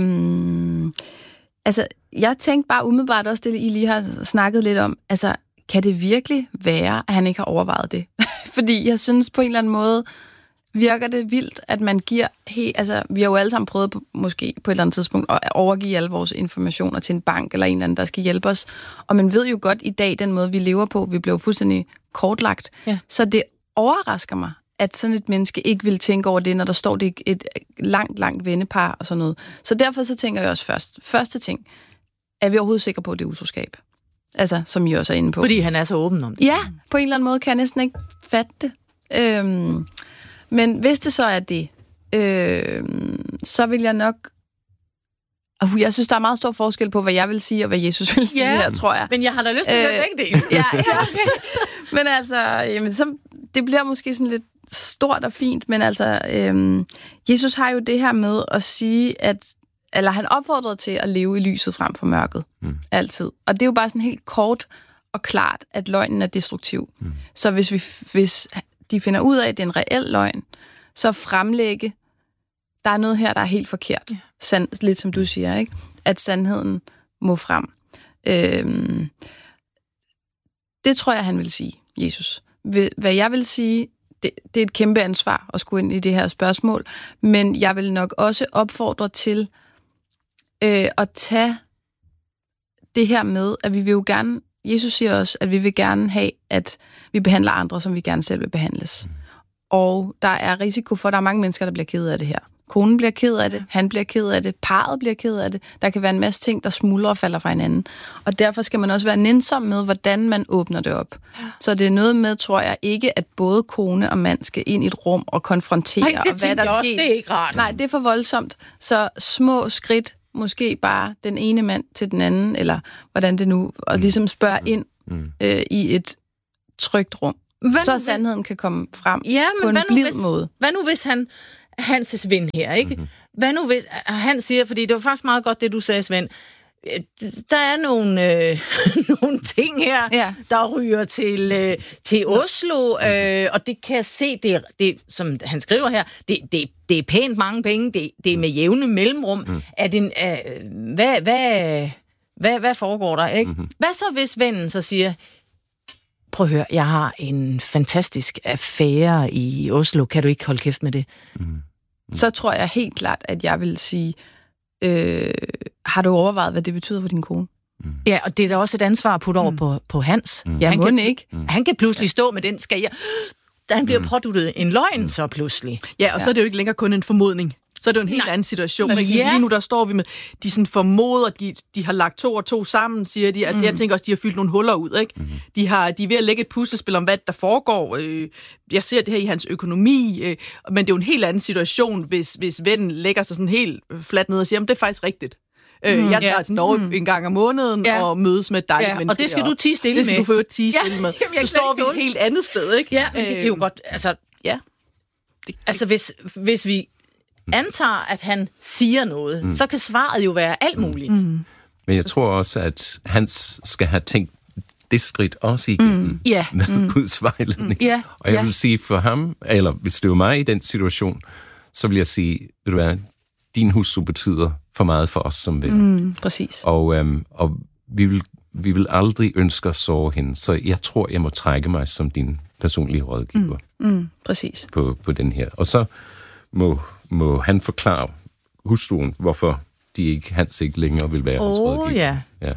Øhm, altså, jeg tænkte bare umiddelbart også det, I lige har snakket lidt om. Altså, kan det virkelig være, at han ikke har overvejet det? Fordi jeg synes på en eller anden måde, virker det vildt, at man giver... Hey, altså, vi har jo alle sammen prøvet på, måske på et eller andet tidspunkt at overgive alle vores informationer til en bank eller en eller anden, der skal hjælpe os. Og man ved jo godt i dag, den måde, vi lever på, vi blev fuldstændig kortlagt. Ja. Så det overrasker mig, at sådan et menneske ikke vil tænke over det, når der står det et langt, langt vennepar og sådan noget. Så derfor så tænker jeg også først. Første ting, er vi overhovedet sikre på, at det er utroskab? Altså, som I også er inde på. Fordi han er så åben om det. Ja, på en eller anden måde kan jeg næsten ikke fatte det. Øhm, men hvis det så er det, øhm, så vil jeg nok... Uh, jeg synes, der er meget stor forskel på, hvad jeg vil sige, og hvad Jesus vil sige ja, her, tror jeg. Men jeg har da lyst til at høre begge dele. Ja, ja, okay. Men altså, jamen, så, det bliver måske sådan lidt stort og fint, men altså, øhm, Jesus har jo det her med at sige, at eller han opfordrede til at leve i lyset frem for mørket. Mm. Altid. Og det er jo bare sådan helt kort og klart, at løgnen er destruktiv. Mm. Så hvis, vi, hvis de finder ud af, at det er en reel løgn, så fremlægge, der er noget her, der er helt forkert. Ja. Sand, lidt som du siger, ikke? At sandheden må frem. Øhm, det tror jeg, han vil sige, Jesus. Hvad jeg vil sige, det, det er et kæmpe ansvar at skulle ind i det her spørgsmål, men jeg vil nok også opfordre til øh, at tage det her med, at vi vil jo gerne, Jesus siger også, at vi vil gerne have, at vi behandler andre, som vi gerne selv vil behandles. Mm. Og der er risiko for, at der er mange mennesker, der bliver ked af det her. Konen bliver ked af det, han bliver ked af det, parret bliver ked af det. Der kan være en masse ting, der smuldrer og falder fra hinanden. Og derfor skal man også være nænsom med, hvordan man åbner det op. Så det er noget med, tror jeg, ikke at både kone og mand skal ind i et rum og konfrontere. Nej, det og hvad der jeg også, sker. det er ikke rart. Nej, det er for voldsomt. Så små skridt, måske bare den ene mand til den anden, eller hvordan det nu, og ligesom spørge ind Mm. øh, i et trygt rum. Hvad Så nu, sandheden kan komme frem ja, men på en hvad nu, blid hvis, måde. Hvad nu, hvis han, Hans' ven her, ikke? Mhm. Hvad nu, hvis han siger, fordi det var faktisk meget godt, det du sagde, Svend, øh, der er nogle, øh, nogle ting her, Ja. der ryger til, øh, til Oslo, øh, og det kan jeg se, det, det, som han skriver her, det, det, det er pænt mange penge, det, det er med jævne mellemrum. Mm. Er det en, øh, hvad, hvad, hvad, hvad foregår der, ikke? Mm-hmm. Hvad så, hvis vennen så siger, prøv at høre, jeg har en fantastisk affære i Oslo, kan du ikke holde kæft med det? Mm. Så tror jeg helt klart, at jeg vil sige, øh, har du overvejet, hvad det betyder for din kone? Mm. Ja, og det er da også et ansvar at putte over mm. på, på Hans. Mm. Ja, han, må kan, ikke. Mm. han kan pludselig stå med den, skal jeg... Da han bliver Mm. påduttet en løgn, mm. så pludselig. Ja, og så er det jo ikke længere kun en formodning. Så er det jo en helt Nej. anden situation. Yes. Ikke? Lige nu der står vi med, de sådan formoder, de, de har lagt to og to sammen, siger de. Altså mm. jeg tænker også, de har fyldt nogle huller ud. Ikke? Mm. De, har, de er ved at lægge et puslespil om, hvad der foregår. Øh, jeg ser det her i hans økonomi, øh, men det er jo en helt anden situation, hvis, hvis vennen lægger sig sådan helt fladt ned og siger, det er faktisk rigtigt. Øh, Mm. jeg tager Ja. til Norge Mm. en gang om måneden Ja. og mødes med dig. Ja, og det skal du tie stille med. Det skal du få tie Ja, stille med. jamen, jeg kan Så står slet vi ikke et helt andet sted, ikke? Ja, men det kan jo Øh, godt... Altså, Ja. Det, altså hvis, hvis vi antager, at han siger noget, mm. så kan svaret jo være alt muligt. Mm. Men jeg tror også, at Hans skal have tænkt det skridt også igennem mm. Ja. med mm. Guds vejledning. Ja, Og jeg ja. vil sige for ham, eller hvis det var mig i den situation, så vil jeg sige, ved du hvad, din hustru betyder for meget for os som venner. Mm, præcis. Og, øhm, og vi, vil, vi vil aldrig ønske at såre hende, så jeg tror, jeg må trække mig som din personlige rådgiver Mm, mm, præcis. på, på den her. Og så må, må han forklare hustruen, hvorfor de ikke, Hans ikke længere vil være hans Åh, rådgiver. ja. Ja.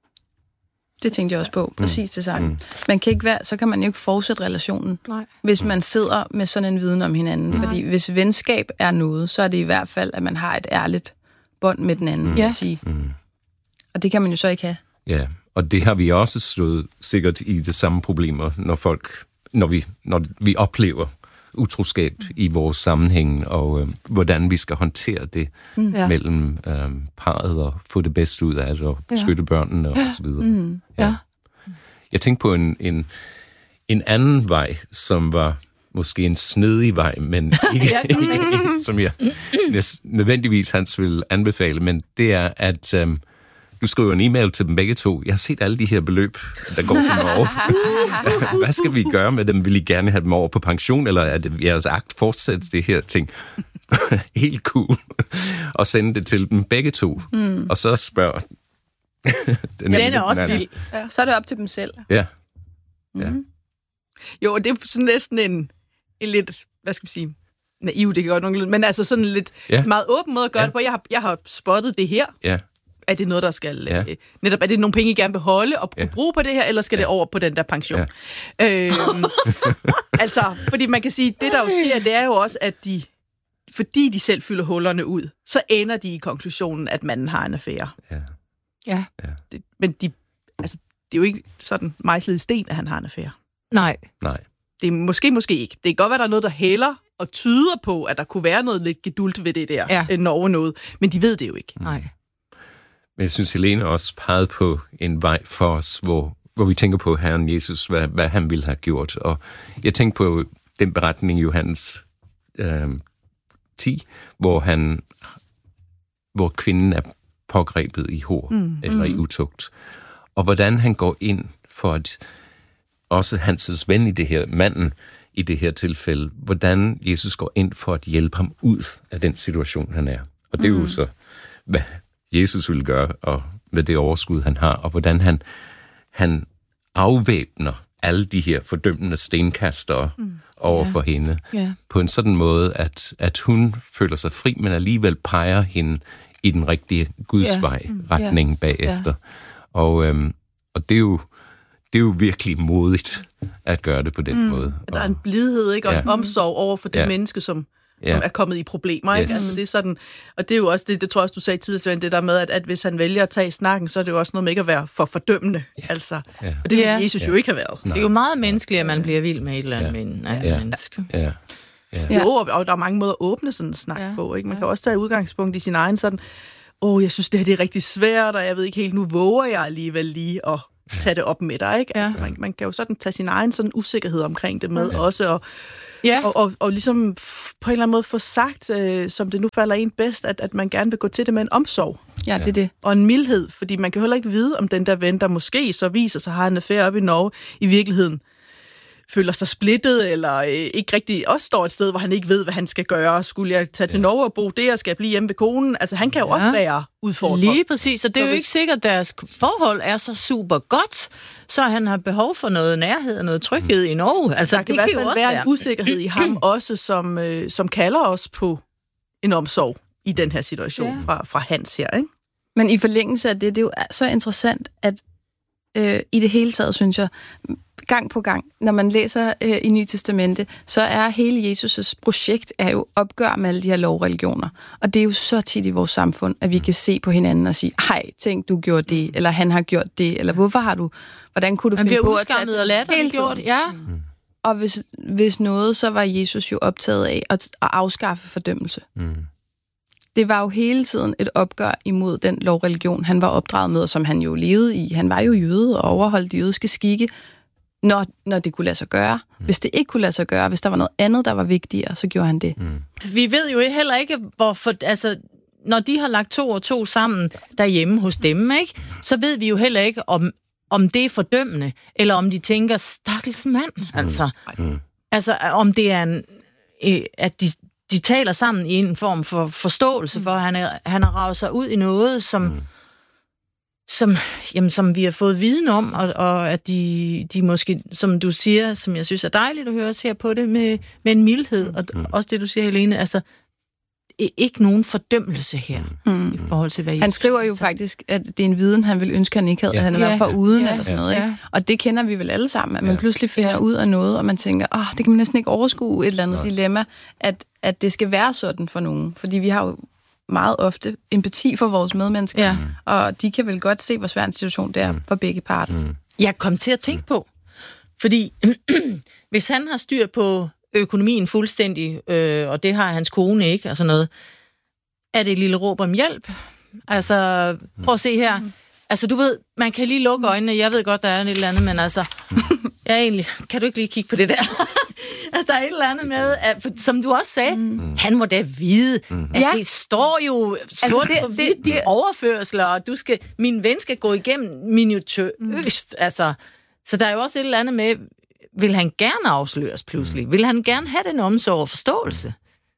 Det tænkte jeg også på. Præcis det samme. Mm. Man kan ikke være, så kan man jo ikke fortsætte relationen, Nej. hvis man sidder med sådan en viden om hinanden. Mm. Fordi hvis venskab er noget, så er det i hvert fald, at man har et ærligt bånd med den anden, mm. vil jeg sige. Mm. Og det kan man jo så ikke have. Ja, og det har vi også stået sikkert i de samme problemer, når folk, når vi, når vi oplever utroskab mm. i vores sammenhæng, og øh, hvordan vi skal håndtere det mm. Ja. mellem øh, parret og få det bedste ud af det, og beskytte ja. børnene og så videre. Mm. Ja. Ja. Jeg tænkte på en, en, en anden vej, som var måske en snedig vej, men ikke en, som jeg nødvendigvis Hans vil anbefale, men det er, at øhm, du skriver en e-mail til dem begge to. Jeg har set alle de her beløb, der går til Norge. Hvad skal vi gøre med dem? Vil I gerne have dem over på pension, eller er det jeres akt fortsætte det her ting? Helt cool. Og sende det til dem begge to. Mm. Og så spørger... Den er også vild. Ja. Så er det op til dem selv. Ja. Ja. Mm. Jo, og det er sådan næsten en, en lidt, hvad skal vi sige, naiv, det kan godt nok, men altså sådan lidt Ja. meget åben måde at gøre Ja. det på. Jeg har, jeg har spottet det her. Ja. Er det noget, der skal... Ja. Øh, netop, er det nogle penge, I gerne beholde og Ja. bruge på det her, eller skal Ja. det over på den der pension? Ja. Øhm, altså, fordi man kan sige, det der jo sker, det er jo også, at de, fordi de selv fylder hullerne ud, så ender de i konklusionen, at manden har en affære. Ja. Ja. Det, men de, altså, det er jo ikke sådan mejslet i sten, at han har en affære. Nej. Nej. Det er måske, måske ikke. Det kan godt være, der er noget, der hælder og tyder på, at der kunne være noget lidt gedult ved det der, Ja. ja. Norge noget. Men de ved det jo ikke. Nej. Men jeg synes, Helene også pegede på en vej for os, hvor, hvor vi tænker på Herren Jesus, hvad, hvad han ville have gjort. Og jeg tænker på den beretning i Johannes øh, ti, hvor, han, hvor kvinden er pågrebet i hor, mm. eller i utugt. Og hvordan han går ind for at også hans ven i det her, manden i det her tilfælde, hvordan Jesus går ind for at hjælpe ham ud af den situation, han er. Og det er jo så, hvad Jesus vil gøre, og med det overskud, han har, og hvordan han, han afvæbner alle de her fordømmende stenkastere mm. over for Ja. hende, Ja. på en sådan måde, at, at hun føler sig fri, men alligevel peger hende i den rigtige gudsvej, Ja. Mm. retningen bagefter. Og, øhm, og det er jo det er jo virkelig modigt at gøre det på den mm. måde. At der er en blidhed, ikke? Og Ja. en omsorg over for det Ja. menneske, som, ja. som er kommet i problemer. Yes. Ikke? Altså, det er sådan, og det er jo også det, det tror jeg også, du sagde tidligere, Svend, det der med, at, at hvis han vælger at tage snakken, så er det jo også noget med ikke at være for fordømmende. Ja. Altså, ja. Og det vil ja. Jesus ja. jo ikke have været. Nej. Det er jo meget menneskeligt, at man bliver vild med et eller andet, ja. men, ja. menneske. Ja. Ja. Jo, og der er mange måder at åbne sådan en snak ja. på. Ikke? Man kan også tage udgangspunkt i sin egen sådan, åh, oh, jeg synes, det her det er rigtig svært, og jeg ved ikke helt, nu våger jeg alligevel lige at tage det op med dig. Ikke? Ja. Altså, man, man kan jo sådan tage sin egen sådan usikkerhed omkring det med ja. også, og, ja. og, og, og ligesom på en eller anden måde få sagt, øh, som det nu falder en bedst, at, at man gerne vil gå til det med en omsorg. Ja, det er det. Og en mildhed, fordi man kan heller ikke vide, om den der ven, der måske så viser sig, har en affære op i Norge, i virkeligheden føler sig splittet, eller øh, ikke rigtig også står et sted, hvor han ikke ved, hvad han skal gøre. Skulle jeg tage til ja. Norge og bo der, skal jeg blive hjemme ved konen? Altså, han kan jo ja. også være udfordret. Lige præcis, og det er så jo hvis... ikke sikkert, at deres forhold er så super godt, så han har behov for noget nærhed og noget tryghed mm. i Norge. Altså, der kan det i hvert fald være, være en usikkerhed i ham også, som, øh, som kalder os på en omsorg i den her situation ja. fra, fra Hans her, ikke? Men i forlængelse af det, det er jo så interessant, at øh, i det hele taget, synes jeg, gang på gang, når man læser øh, i Nye Testamente, så er hele Jesus' projekt er jo opgør med alle de her lovreligioner. Og det er jo så tit i vores samfund, at vi kan se på hinanden og sige, hej, tænk, du gjorde det, eller han har gjort det, eller hvorfor har du, hvordan kunne du man finde på at tage til? Og latterligt gjort, ja. Mm. Og hvis, hvis noget, så var Jesus jo optaget af at, at afskaffe fordømmelse. Mm. Det var jo hele tiden et opgør imod den lovreligion, han var opdraget med, og som han jo levede i. Han var jo jøde og overholdt de jødiske skikke, Når, når det kunne lade sig gøre. Mm. Hvis det ikke kunne lade sig gøre, hvis der var noget andet, der var vigtigere, så gjorde han det. Mm. Vi ved jo heller ikke, hvorfor, altså, når de har lagt to og to sammen derhjemme hos dem, ikke, så ved vi jo heller ikke, om, om det er fordømmende, eller om de tænker, stakkels mand, mm. altså. Mm. Altså, om det er en, at de, de taler sammen i en form for forståelse, for han, er, han har raget sig ud i noget, som... Mm. Som, jamen, som vi har fået viden om, og, og at de, de måske, som du siger, som jeg synes er dejligt at høre os her på det, med, med en mildhed, og mm. også det, du siger, Helene, altså, ikke nogen fordømmelse her, mm. i forhold til, hvad han skriver jo faktisk, at det er en viden, han ville ønske, han ikke havde, ja. han havde været for uden, ja. eller sådan noget, ikke? Ja. Og det kender vi vel alle sammen, at man ja. pludselig finder ja. ud af noget, og man tænker, åh, oh, det kan man næsten ikke overskue, et eller andet ja. dilemma, at, at det skal være sådan for nogen, fordi vi har jo meget ofte empati for vores medmennesker, ja. og de kan vel godt se, hvor svær en situation det er mm. for begge parter. Mm. Jeg kom til at tænke på, fordi hvis han har styr på økonomien fuldstændig, øh, og det har hans kone ikke, og sådan noget, er det et lille råb om hjælp? Altså, prøv at se her. Altså, du ved, man kan lige lukke øjnene, jeg ved godt, der er et eller andet, men altså, jeg er egentlig, kan du ikke lige kigge på det der? Altså, der er et eller andet med, at, for, som du også sagde, mm. han må da vide, mm. at ja. det står jo sort altså, det, på hvidt, det, de overførsler, og du skal, min ven skal gå igennem minutiøst. Mm. Altså, så der er jo også et eller andet med, vil han gerne afsløres pludselig? Mm. Vil han gerne have den omsorg og forståelse?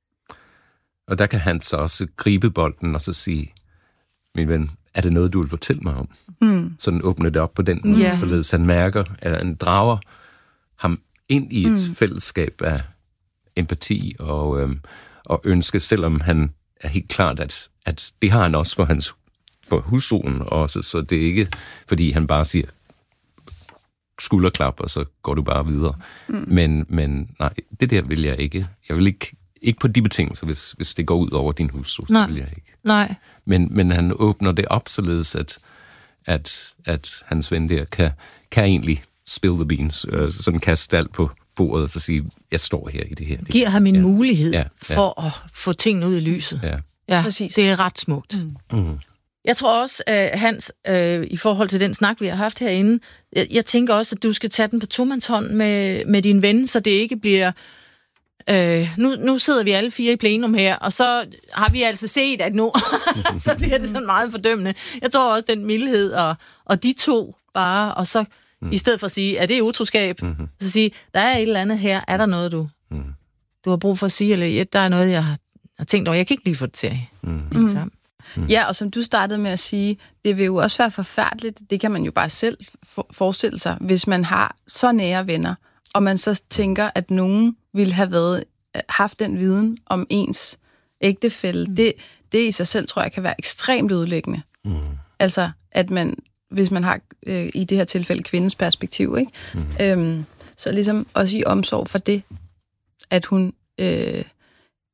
Og der kan han så også gribe bolden og så sige, min ven, er det noget, du vil fortælle mig om? Mm. Sådan åbne det op på den måde, yeah. således han mærker, at han drager ham ind i et mm. fællesskab af empati og, øhm, og ønske, selvom han er helt klart, at, at det har han også for hans for husroen også, så det er ikke, fordi han bare siger skulderklap, og så går du bare videre. Mm. Men, men nej, det der vil jeg ikke. Jeg vil ikke, ikke på de betingelser, hvis, hvis det går ud over din hustru, så vil jeg ikke. Nej. Men, men han åbner det op, således at, at, at hans ven der kan, kan egentlig spill the beans, øh, sådan kaste alt på bordet, og så sige, jeg står her i det her. Giver ham en ja. mulighed ja. Ja. for at få tingene ud i lyset. Ja, ja præcis. Det er ret smukt. Mm. Mm. Jeg tror også, uh, Hans, uh, i forhold til den snak, vi har haft herinde, jeg, jeg tænker også, at du skal tage den på tomandshånd med, med din ven, så det ikke bliver... Uh, nu, nu sidder vi alle fire i plenum her, og så har vi altså set, at nu så bliver det sådan meget fordømmende. Jeg tror også, den mildhed og, og de to bare, og så mm. i stedet for at sige, er det utroskab? Mm-hmm. Så sige, der er et eller andet her, er der noget, du, mm. du har brug for at sige, eller ja, der er noget, jeg har, har tænkt over, jeg kan ikke lige få det til mm. mm. sammen. Mm. Ja, og som du startede med at sige, det vil jo også være forfærdeligt, det kan man jo bare selv for- forestille sig, hvis man har så nære venner, og man så tænker, at nogen ville have været, haft den viden om ens ægtefælle. Mm. Det, det i sig selv, tror jeg, kan være ekstremt ødelæggende. Mm. Altså, at man, hvis man har øh, i det her tilfælde kvindens perspektiv, ikke? Mm. Øhm, så ligesom også i omsorg for det, at hun øh,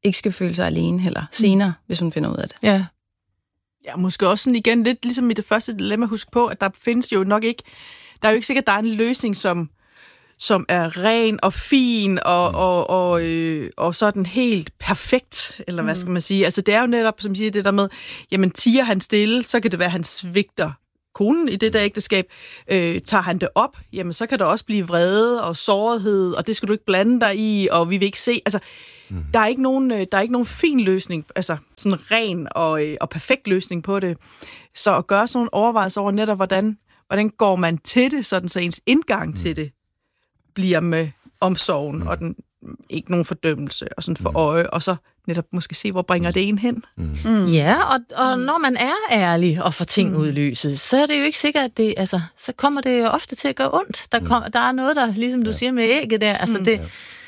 ikke skal føle sig alene heller senere, mm. hvis hun finder ud af det. Ja. Ja, måske også sådan igen, lidt ligesom i det første dilemma, husk på, at der findes jo nok ikke, der er jo ikke sikkert, at der er en løsning, som, som er ren og fin og, og, og, øh, og sådan helt perfekt, eller hvad skal man sige. Altså det er jo netop, som siger, det der med, jamen tiger han stille, så kan det være, at han svigter konen i det der ægteskab. Øh, tager han det op, jamen så kan der også blive vrede og sårhed, og det skal du ikke blande dig i, og vi vil ikke se, altså mm. der er ikke nogen, der er ikke nogen fin løsning, altså sådan ren og, og perfekt løsning på det. Så at gøre sådan nogle overvejelser over netop, hvordan, hvordan går man til det, sådan så ens indgang mm. til det bliver med omsorgen, mm. og den ikke nogen fordømmelse, og sådan for mm. øje, og så netop måske se, hvor bringer det en hen. Mm. Mm. Ja, og, og når man er ærlig og får ting mm. ud i lyset, så er det jo ikke sikkert, at det, altså, så kommer det jo ofte til at gøre ondt. Der, kom, der er noget, der, ligesom du ja. siger med ægget der, altså mm. det,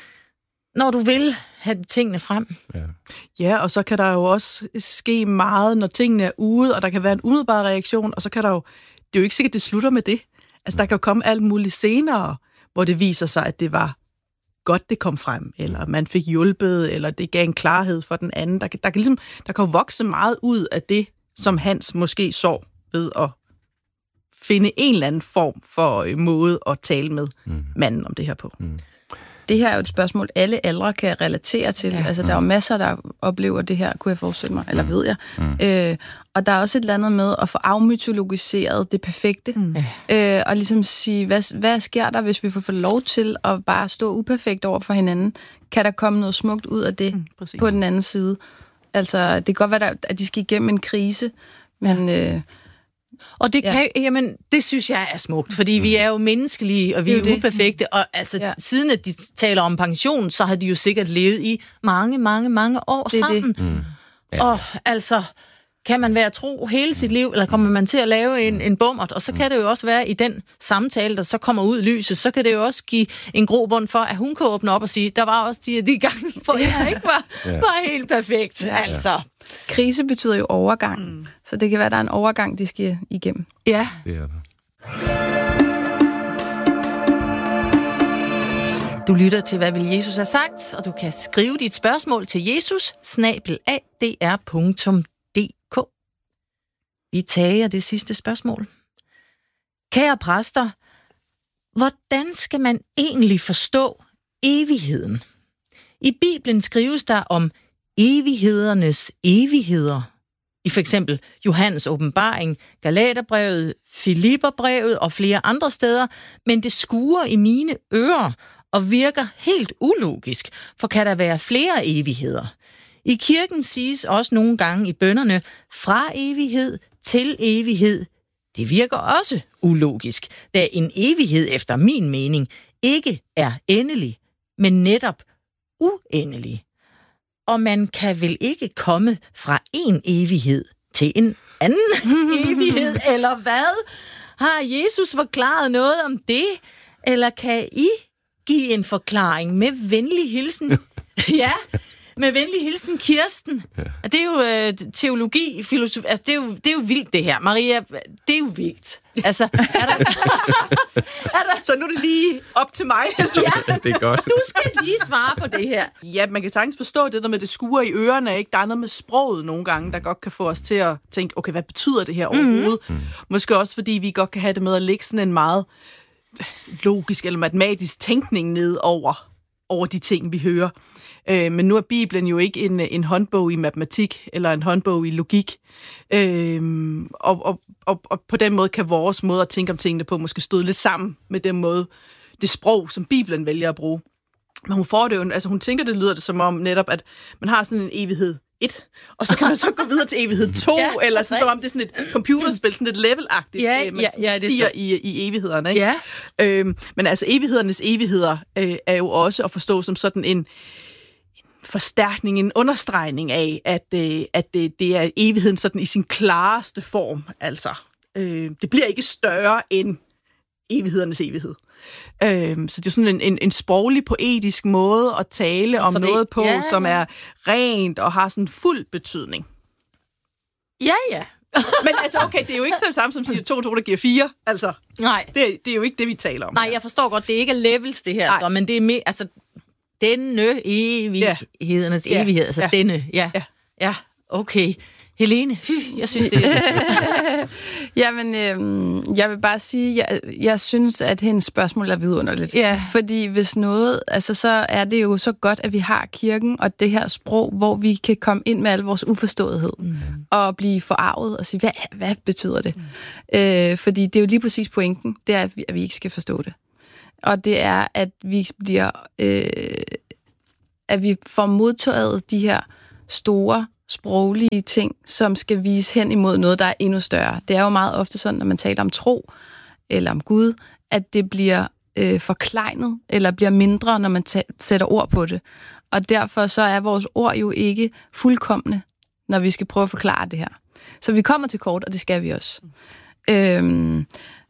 når du vil have tingene frem. Ja. ja, og så kan der jo også ske meget, når tingene er ude, og der kan være en umiddelbar reaktion, og så kan der jo, det er jo ikke sikkert, det slutter med det. Altså, der kan jo komme alt muligt senere, hvor det viser sig, at det var godt, det kom frem, eller man fik hjulpet, eller det gav en klarhed for den anden. Der kan, der kan, ligesom, der kan jo vokse meget ud af det, som Hans måske så ved at finde en eller anden form for måde at tale med mm. manden om det her på. Mm. Det her er jo et spørgsmål, alle aldre kan relatere til. Ja. Altså, der er jo masser, der oplever det her, kunne jeg forestille mig, eller mm. ved jeg. Mm. Øh, og der er også et eller andet med at få afmytologiseret det perfekte. Mm. Øh, og ligesom sige, hvad, hvad sker der, hvis vi får lov til at bare stå uperfekt over for hinanden? Kan der komme noget smukt ud af det mm, på den anden side? Altså, det kan godt være, at de skal igennem en krise, men... Øh, Og det, kan, ja. jamen, det synes jeg er smukt, fordi mm. vi er jo menneskelige, og vi er, er uperfekte, og altså, ja. siden at de taler om pension, så har de jo sikkert levet i mange, mange, mange år det sammen. Det. Mm. Ja. Og altså, kan man være tro hele sit liv, eller kommer man til at lave en, en bummert, og så kan det jo også være i den samtale, der så kommer ud i lyset, så kan det jo også give en grobund for, at hun kan åbne op og sige, der var også de, de gange, hvor jeg ikke var, ja. var helt perfekt. Ja. Altså. Krise betyder jo overgang, mm. så det kan være, der er en overgang, de skal igennem. Ja. Det er det. Du lytter til, hvad vil Jesus have sagt, og du kan skrive dit spørgsmål til jesus bindestreg a d r punktum d k. Vi tager det sidste spørgsmål. Kære præster, hvordan skal man egentlig forstå evigheden? I Bibelen skrives der om evighedernes evigheder. I for eksempel Johannes åbenbaring, Galaterbrevet, Filipperbrevet og flere andre steder, men det skuer i mine ører og virker helt ulogisk, for kan der være flere evigheder? I kirken siges også nogle gange i bønnerne fra evighed til evighed. Det virker også ulogisk, da en evighed efter min mening ikke er endelig, men netop uendelig. Og man kan vel ikke komme fra en evighed til en anden evighed, eller hvad? Har Jesus forklaret noget om det? Eller kan I give en forklaring med venlig hilsen? Ja, med venlig hilsen Kirsten. Ja. Det er jo øh, teologi, filosofi, altså det er, jo, det er jo vildt det her. Maria, det er jo vildt. Altså, er der... er der... Så nu er det lige op til mig. Ja, det er godt. Du skal lige svare på det her. Ja, man kan sagtens forstå det der med det skuer i ørerne, ikke? Der er noget med sproget nogle gange, der godt kan få os til at tænke, okay, hvad betyder det her overhovedet? Mm. Måske også fordi vi godt kan have det med at lægge sådan en meget logisk eller matematisk tænkning ned over, over de ting, vi hører. Øh, men nu er Bibelen jo ikke en, en håndbog i matematik eller en håndbog i logik. Øh, og, og, og, og på den måde kan vores måde at tænke om tingene på måske støde lidt sammen med den måde, det sprog, som Bibelen vælger at bruge. Men hun får det jo, altså hun tænker, det lyder det som om netop, at man har sådan en evighed et, og så kan man så gå videre til evighed to, ja, eller sådan, som om det er sådan et computerspil, sådan et level-agtigt, ja, øh, man ja, ja, stiger i, i evighederne. Ikke? Ja. Øhm, men altså evighedernes evigheder øh, er jo også at forstå som sådan en forstærkning, en understregning af, at, øh, at det, det er evigheden sådan i sin klareste form. Altså, øh, det bliver ikke større end evighedernes evighed. Øh, så det er sådan en, en, en sproglig, poetisk måde at tale om noget det, på, ja, som er rent og har sådan fuld betydning. Ja, ja. Men altså, okay, det er jo ikke det samme som siger to og to, der giver fire. Altså, nej. Det, det er jo ikke det, vi taler om. Nej, her. Jeg forstår godt, det er ikke levels, det her, så, men det er mere, altså, denne evighedernes ja. evighed, altså ja. denne, ja. ja. Ja, okay. Helene, jeg synes, det er... Jamen, øh, jeg vil bare sige, jeg, jeg synes, at hendes spørgsmål er vidunderligt. Ja. Fordi hvis noget, altså så er det jo så godt, at vi har kirken og det her sprog, hvor vi kan komme ind med al vores uforståethed mm. og blive forarvet og sige, hvad, hvad betyder det? Mm. Øh, fordi det er jo lige præcis pointen, det er, at vi, at vi ikke skal forstå det. Og det er, at vi bliver... Øh, at vi får modtaget de her store sproglige ting, som skal vise hen imod noget, der er endnu større. Det er jo meget ofte sådan, når man taler om tro eller om Gud, at det bliver øh, forklejnet eller bliver mindre, når man t- sætter ord på det. Og derfor så er vores ord jo ikke fuldkomne, når vi skal prøve at forklare det her. Så vi kommer til kort, og det skal vi også. Mm. Øhm,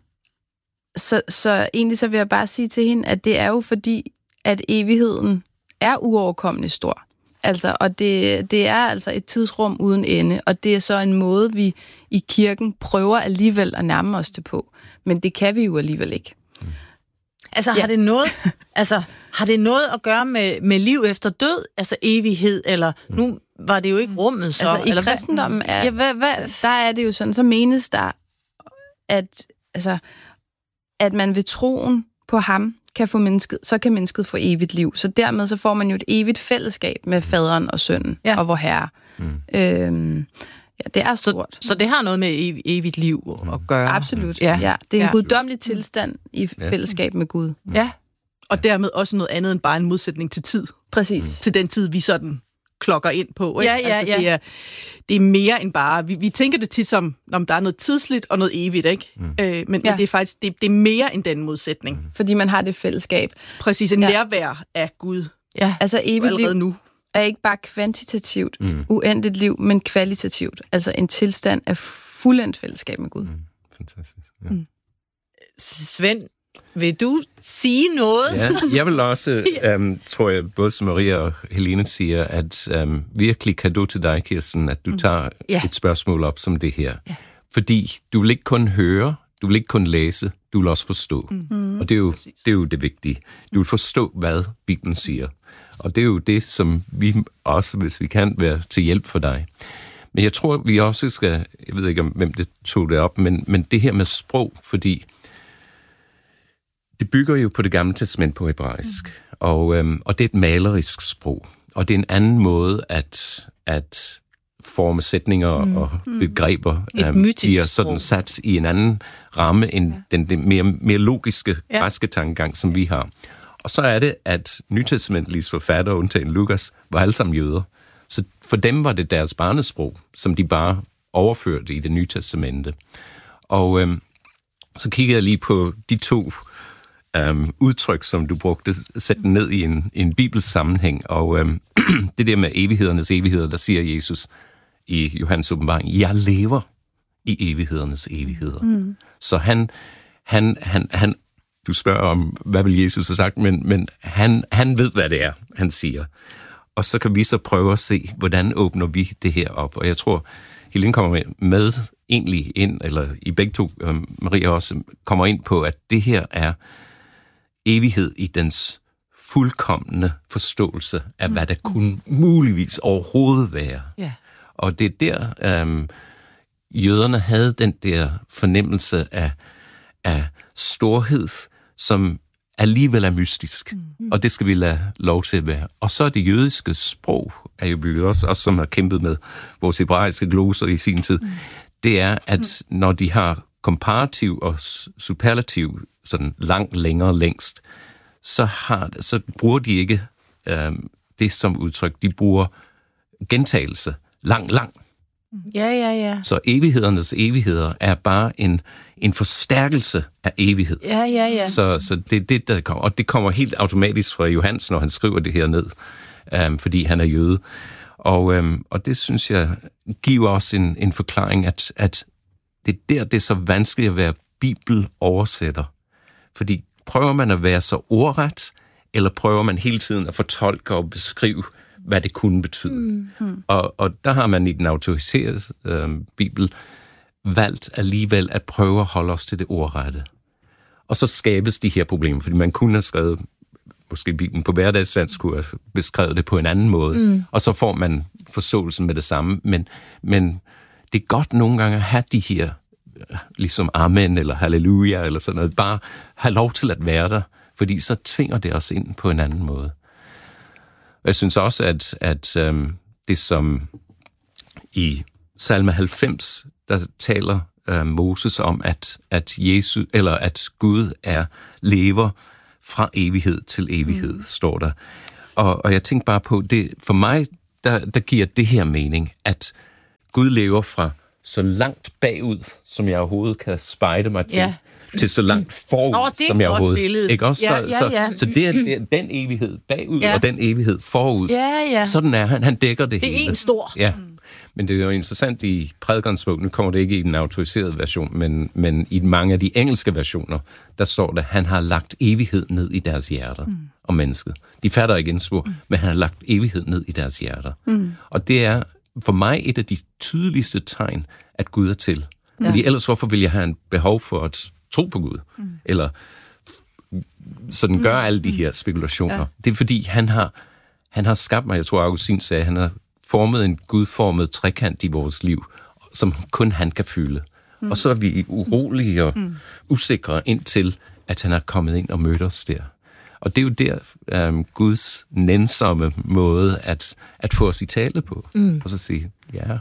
så, så egentlig så vil jeg bare sige til hende, at det er jo fordi, at evigheden er uoverkommelig stor. Altså, og det, det er altså et tidsrum uden ende, og det er så en måde, vi i kirken prøver alligevel at nærme os det på. Men det kan vi jo alligevel ikke. Mm. Altså, ja. har det noget, altså, har det noget at gøre med, med liv efter død? Altså evighed, eller mm. nu var det jo ikke rummet så? Altså, i eller kristendommen er, ja, hvad, hvad, der er det jo sådan, så menes der, at, altså, at man ved troen på ham, kan få mennesket, så kan mennesket få evigt liv. Så dermed så får man jo et evigt fællesskab med faderen og sønnen ja. og vor herre. Mm. Øhm, ja, det er stort. Så, så det har noget med ev- evigt liv at gøre? Absolut. Ja. Ja, det er en ja. guddommelig tilstand i fællesskab med Gud. Ja. Og dermed også noget andet end bare en modsætning til tid. Præcis. Til den tid, vi sådan klokker ind på. Ikke? Ja, ja, altså, ja. Det, er, det er mere end bare... Vi, vi tænker det tit som, om der er noget tidsligt og noget evigt, ikke? Mm. Øh, men, ja. men det er faktisk det, det er mere end den modsætning. Mm. Fordi man har det fællesskab. Præcis, en ja. nærvær af Gud. Ja. Altså evigt liv nu. er ikke bare kvantitativt, mm. uendeligt liv, men kvalitativt. Altså en tilstand af fuldendt fællesskab med Gud. Mm. Fantastisk. Ja. Mm. Svend, vil du sige noget? Ja, jeg vil også, um, tror jeg, både som Maria og Helene siger, at um, virkelig cadeau til dig, Kirsten, at du tager mm. yeah. et spørgsmål op som det her. Yeah. Fordi du vil ikke kun høre, du vil ikke kun læse, du vil også forstå. Mm. Og det er, jo, det er jo det vigtige. Du vil forstå, hvad Bibelen siger. Og det er jo det, som vi også, hvis vi kan, være til hjælp for dig. Men jeg tror, vi også skal, jeg ved ikke, om hvem det tog det op, men, men det her med sprog, fordi det bygger jo på det gamle testament på hebraisk, mm. og, øhm, og det er et malerisk sprog. Og det er en anden måde at, at forme sætninger mm. og begreber. Et øhm, mytisk de er sådan sat i en anden ramme end ja. den, den mere, mere logiske ja. græske tankegang, som vi har. Og så er det, at nytestamentlige forfattere, undtagen Lukas, var alle sammen jøder. Så for dem var det deres barnesprog, som de bare overførte i det nye testamente. Og øhm, så kiggede jeg lige på de to Um, udtryk, som du brugte, sætte den ned i en, en bibelsk sammenhæng. Og um, det der med evighedernes evigheder, der siger Jesus i Johannes åbenbaring, jeg lever i evighedernes evigheder. Mm. Så han, han, han, han, du spørger om, hvad vil Jesus have sagt, men, men han, han ved, hvad det er, han siger. Og så kan vi så prøve at se, hvordan åbner vi det her op. Og jeg tror, Helene kommer med, med egentlig ind, eller i begge to, um, Maria også, kommer ind på, at det her er evighed i dens fuldkomne forståelse af, hvad der kunne muligvis overhovedet være. Yeah. Og det er der, øhm, jøderne havde den der fornemmelse af, af storhed, som alligevel er mystisk. Mm. Og det skal vi lade lov til at være. Og så er det jødiske sprog, er jo bygget også, også som har kæmpet med vores hebraiske gloser i sin tid, mm. det er, at når de har komparativ og superlativ sådan langt, længere, længst, så, har, så bruger de ikke øh, det som udtryk. De bruger gentagelse. Lang, lang. Ja, ja, ja. Så evighedernes evigheder er bare en, en forstærkelse af evighed. Ja, ja, ja. Så, så det er det, der kommer. Og det kommer helt automatisk fra Johannes, når han skriver det her ned, øh, fordi han er jøde. Og, øh, og det synes jeg giver også en, en forklaring, at, at det er der, det er så vanskeligt at være bibeloversætter. Fordi prøver man at være så ordret, eller prøver man hele tiden at fortolke og beskrive, hvad det kunne betyde. Mm-hmm. Og, og der har man i den autoriserede øh, bibel valgt alligevel at prøve at holde os til det ordrette. Og så skabes de her problemer, fordi man kunne have skrevet måske Bibelen på hverdagssands skulle have beskrevet det på en anden måde, mm. og så får man forståelsen med det samme. Men, men det er godt nogle gange at have de her, ligesom amen eller halleluja eller sådan noget, bare have lov til at være der, fordi så tvinger det os ind på en anden måde. Jeg synes også, at, at øhm, det som i salme halvfems, der taler øh, Moses om, at, at Jesus, eller at Gud er lever fra evighed til evighed, mm. står der. Og, og jeg tænker bare på, det for mig, der, der giver det her mening, at Gud lever fra så langt bagud, som jeg overhovedet kan spejde mig til, ja. til så langt forud, Nå, som jeg overhovedet... Billede. Ikke også? Ja, så, ja, ja. Så, så det er, det er den evighed bagud, ja. og den evighed forud. Ja, ja. Sådan er han. Han dækker det, det hele. Det er en stor. Ja. Men det er jo interessant i prædikernes bog, nu kommer det ikke i den autoriserede version, men, men i mange af de engelske versioner, der står der, han har lagt evighed ned i deres hjerter mm. om mennesket. De fatter ikke en spor, mm. men han har lagt evighed ned i deres hjerter. Mm. Og det er for mig et af de tydeligste tegn, at Gud er til. Ja. Fordi ellers hvorfor vil jeg have en behov for at tro på Gud? Mm. Eller sådan gør alle de her spekulationer. Ja. Det er fordi, han har, han har skabt mig, jeg tror Augustin sagde, han har formet en gudformet trekant i vores liv, som kun han kan fylde. Mm. Og så er vi urolige og mm. usikre indtil, at han er kommet ind og mødt os der. Og det er jo der um, Guds nænsomme måde at, at få os i tale på. Mm. Og så sige, ja.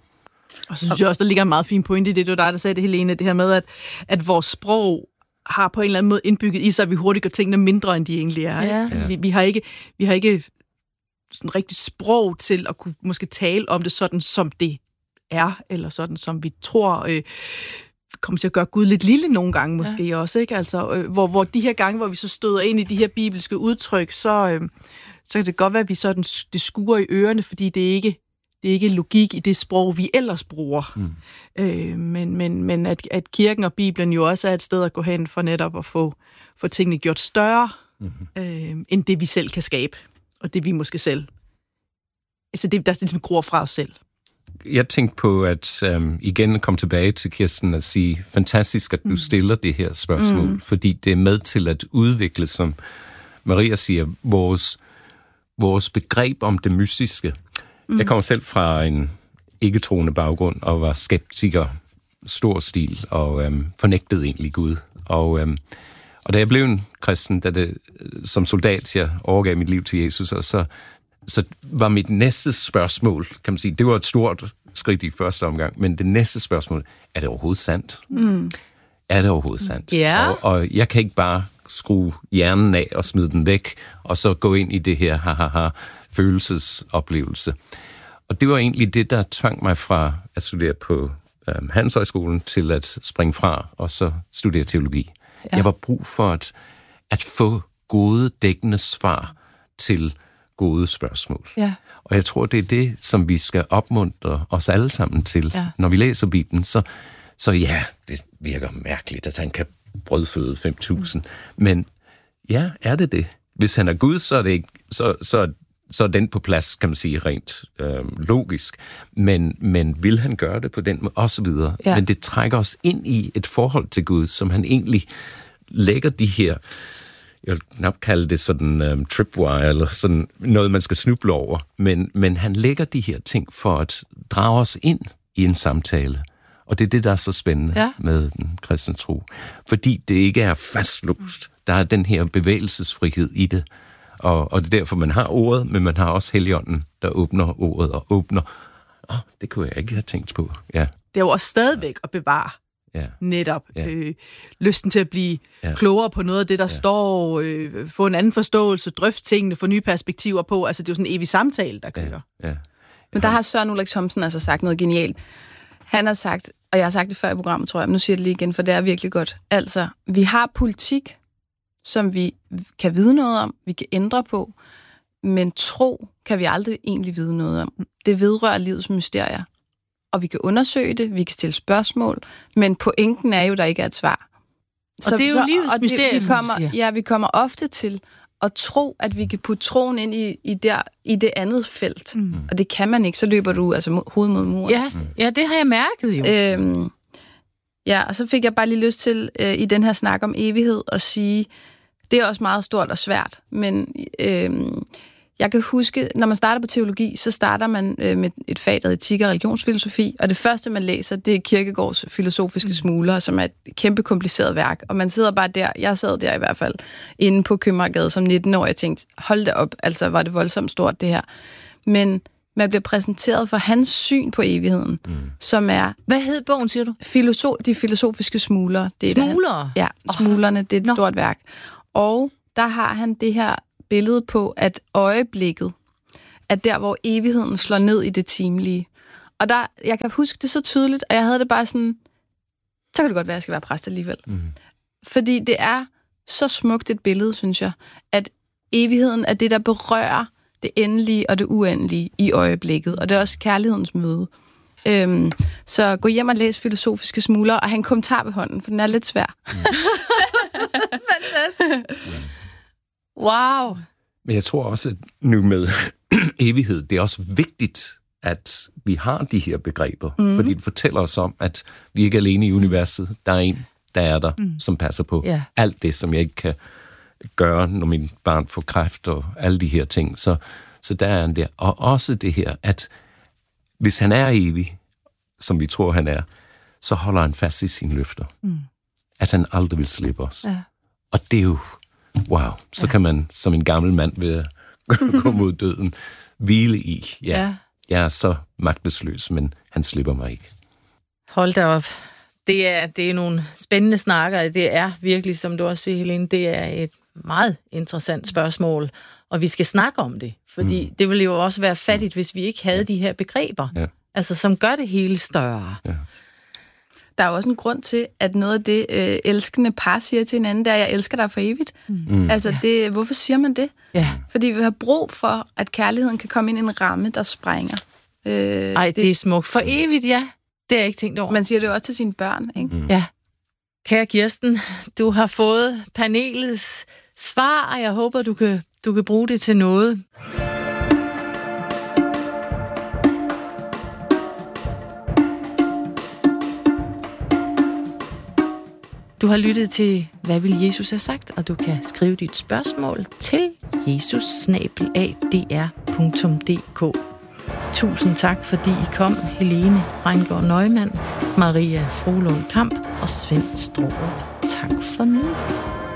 Og så synes jeg også, der ligger en meget fin pointe i det, det var dig, der sagde det, Helene, det her med, at, at vores sprog har på en eller anden måde indbygget i sig, at vi hurtigt gør tingene mindre, end de egentlig er. Ja. Altså, vi, vi har ikke, vi har ikke sådan rigtigt sprog til at kunne måske tale om det sådan, som det er, eller sådan, som vi tror øh, kommer til at gøre Gud lidt lille nogle gange måske ja. også, ikke? Altså, øh, hvor, hvor de her gange, hvor vi så støder ind i de her bibelske udtryk, så, øh, så kan det godt være, at vi sådan, det skuer i ørerne, fordi det er ikke det er ikke logik i det sprog, vi ellers bruger. Mm. Øh, men men, men at, at kirken og Bibelen jo også er et sted at gå hen for netop at få, få tingene gjort større, mm-hmm. øh, end det vi selv kan skabe, og det vi måske selv, altså det, der ligesom gror fra os selv. Jeg tænkte på at um, igen komme tilbage til Kirsten og sige, fantastisk, at du mm. stiller det her spørgsmål, mm. fordi det er med til at udvikle, som Maria siger, vores, vores begreb om det mystiske. Mm. Jeg kommer selv fra en ikke-troende baggrund og var skeptiker, stor stil, og øhm, fornægtede egentlig Gud. Og, øhm, og da jeg blev en kristen, da det, som soldat, jeg overgav mit liv til Jesus, og så, så var mit næste spørgsmål, kan man sige, det var et stort skridt i første omgang, men det næste spørgsmål, er det overhovedet sandt? Mm. Er det overhovedet sandt? Ja. Og, og jeg kan ikke bare skrue hjernen af og smide den væk, og så gå ind i det her, ha-ha-ha, følelsesoplevelse. Og det var egentlig det, der tvang mig fra at studere på øhm, Handelshøjskolen til at springe fra og så studere teologi. Ja. Jeg var brug for at, at få gode, dækkende svar til gode spørgsmål. Ja. Og jeg tror, det er det, som vi skal opmuntre os alle sammen til. Ja. Når vi læser Bibelen, så, så ja, det virker mærkeligt, at han kan brødføde fem tusind. Mm. Men ja, er det det? Hvis han er Gud, så er det ikke, så, så så er den på plads, kan man sige, rent øh, logisk. Men, men vil han gøre det på den måde? Og så videre. Ja. Men det trækker os ind i et forhold til Gud, som han egentlig lægger de her, jeg vil nok kalde det sådan um, tripwire, eller sådan noget, man skal snuble over. Men, men han lægger de her ting for at drage os ind i en samtale. Og det er det, der er så spændende ja. med den kristne tro. Fordi det ikke er fastlåst. Der er den her bevægelsesfrihed i det. Og, og det er derfor, man har ordet, men man har også Helligånden, der åbner ordet og åbner. Åh, det kunne jeg ikke have tænkt på. Ja. Det er jo også stadigvæk at bevare ja. netop ja. Øh, lysten til at blive ja. klogere på noget af det, der ja. står, øh, få en anden forståelse, drøfte tingene, få nye perspektiver på. Altså, det er jo sådan en evig samtale, der kører. Ja. Ja. Men der har Søren Ulrik Thomsen altså sagt noget genialt. Han har sagt, og jeg har sagt det før i programmet, tror jeg, men nu siger jeg det lige igen, for det er virkelig godt. Altså, vi har politik, som vi kan vide noget om, vi kan ændre på, men tro kan vi aldrig egentlig vide noget om. Det vedrører livets mysterier, og vi kan undersøge det, vi kan stille spørgsmål, men pointen er jo, der ikke er et svar. Og så, det er jo så, livets mysterier, vi kommer, ja, vi kommer ofte til at tro, at vi kan putte troen ind i, i, der, i det andet felt, mm. og det kan man ikke, så løber du altså hoved mod muren. Ja, ja, det har jeg mærket jo. Øhm, ja, og så fik jeg bare lige lyst til, øh, i den her snak om evighed, at sige, det det er også meget stort og svært, men øh, jeg kan huske, når man starter på teologi, så starter man øh, med et fag, der hedder etik og religionsfilosofi, og det første, man læser, det er Kierkegaards Filosofiske Smugler, som er et kæmpe kompliceret værk, og man sidder bare der, jeg sad der i hvert fald, inde på Købmagergade som nitten-årig, jeg tænkte, hold da op, altså var det voldsomt stort det her. Men man bliver præsenteret for hans syn på evigheden, mm. som er... Hvad hed bogen, siger du? Filoso- de filosofiske smuglere. Det er Smuglere? Ja, smuglerne, det er et Nå. stort værk. Og der har han det her billede på, at øjeblikket er der, hvor evigheden slår ned i det timelige. Og der, jeg kan huske det så tydeligt, og jeg havde det bare sådan, så kan det godt være, at jeg skal være præst alligevel. Mm. Fordi det er så smukt et billede, synes jeg, at evigheden er det, der berører det endelige og det uendelige i øjeblikket, og det er også kærlighedens møde. Øhm, så gå hjem og læs Filosofiske Smugler, og have en kommentar ved hånden, for den er lidt svær. Mm. Fantastisk. Wow. Men jeg tror også, at nu med evighed, det er også vigtigt, at vi har de her begreber, mm. fordi det fortæller os om, at vi ikke er alene i universet. Der er en, der er der, mm. som passer på yeah. alt det, som jeg ikke kan gøre, når min barn får kræft og alle de her ting. Så, så der er han der. Og også det her, at hvis han er evig, som vi tror, han er, så holder han fast i sine løfter. Mm. At han aldrig vil slippe os. Ja. Og det er jo, wow, så ja. kan man som en gammel mand ved at gå mod døden, hvile i. Ja, ja. Jeg er så magtesløs, men han slipper mig ikke. Hold da op. Det er, det er nogle spændende snakker. Det er virkelig, som du også siger, Helene, det er et meget interessant spørgsmål, og vi skal snakke om det, fordi mm. det ville jo også være fattigt, hvis vi ikke havde ja. de her begreber, ja. altså som gør det hele større. Ja. Der er også en grund til, at noget af det øh, elskende par siger til hinanden, det er, jeg elsker dig for evigt. Mm. Altså, det, hvorfor siger man det? Ja. Fordi vi har brug for, at kærligheden kan komme ind i en ramme, der sprænger. Øh, Ej, det, det er smukt. For evigt, ja. Det har jeg ikke tænkt over. Man siger det jo også til sine børn, ikke? Mm. Ja. Kære Kirsten, du har fået panelets svar, og jeg håber, du kan, du kan bruge det til noget. Du har lyttet til, hvad vil Jesus have sagt, og du kan skrive dit spørgsmål til jesus snabel-a d r punktum d k. Tusind tak, fordi I kom, Helene Reingård Neumann, Maria Frohlund Kamp og Svend Straarup. Tak for nu.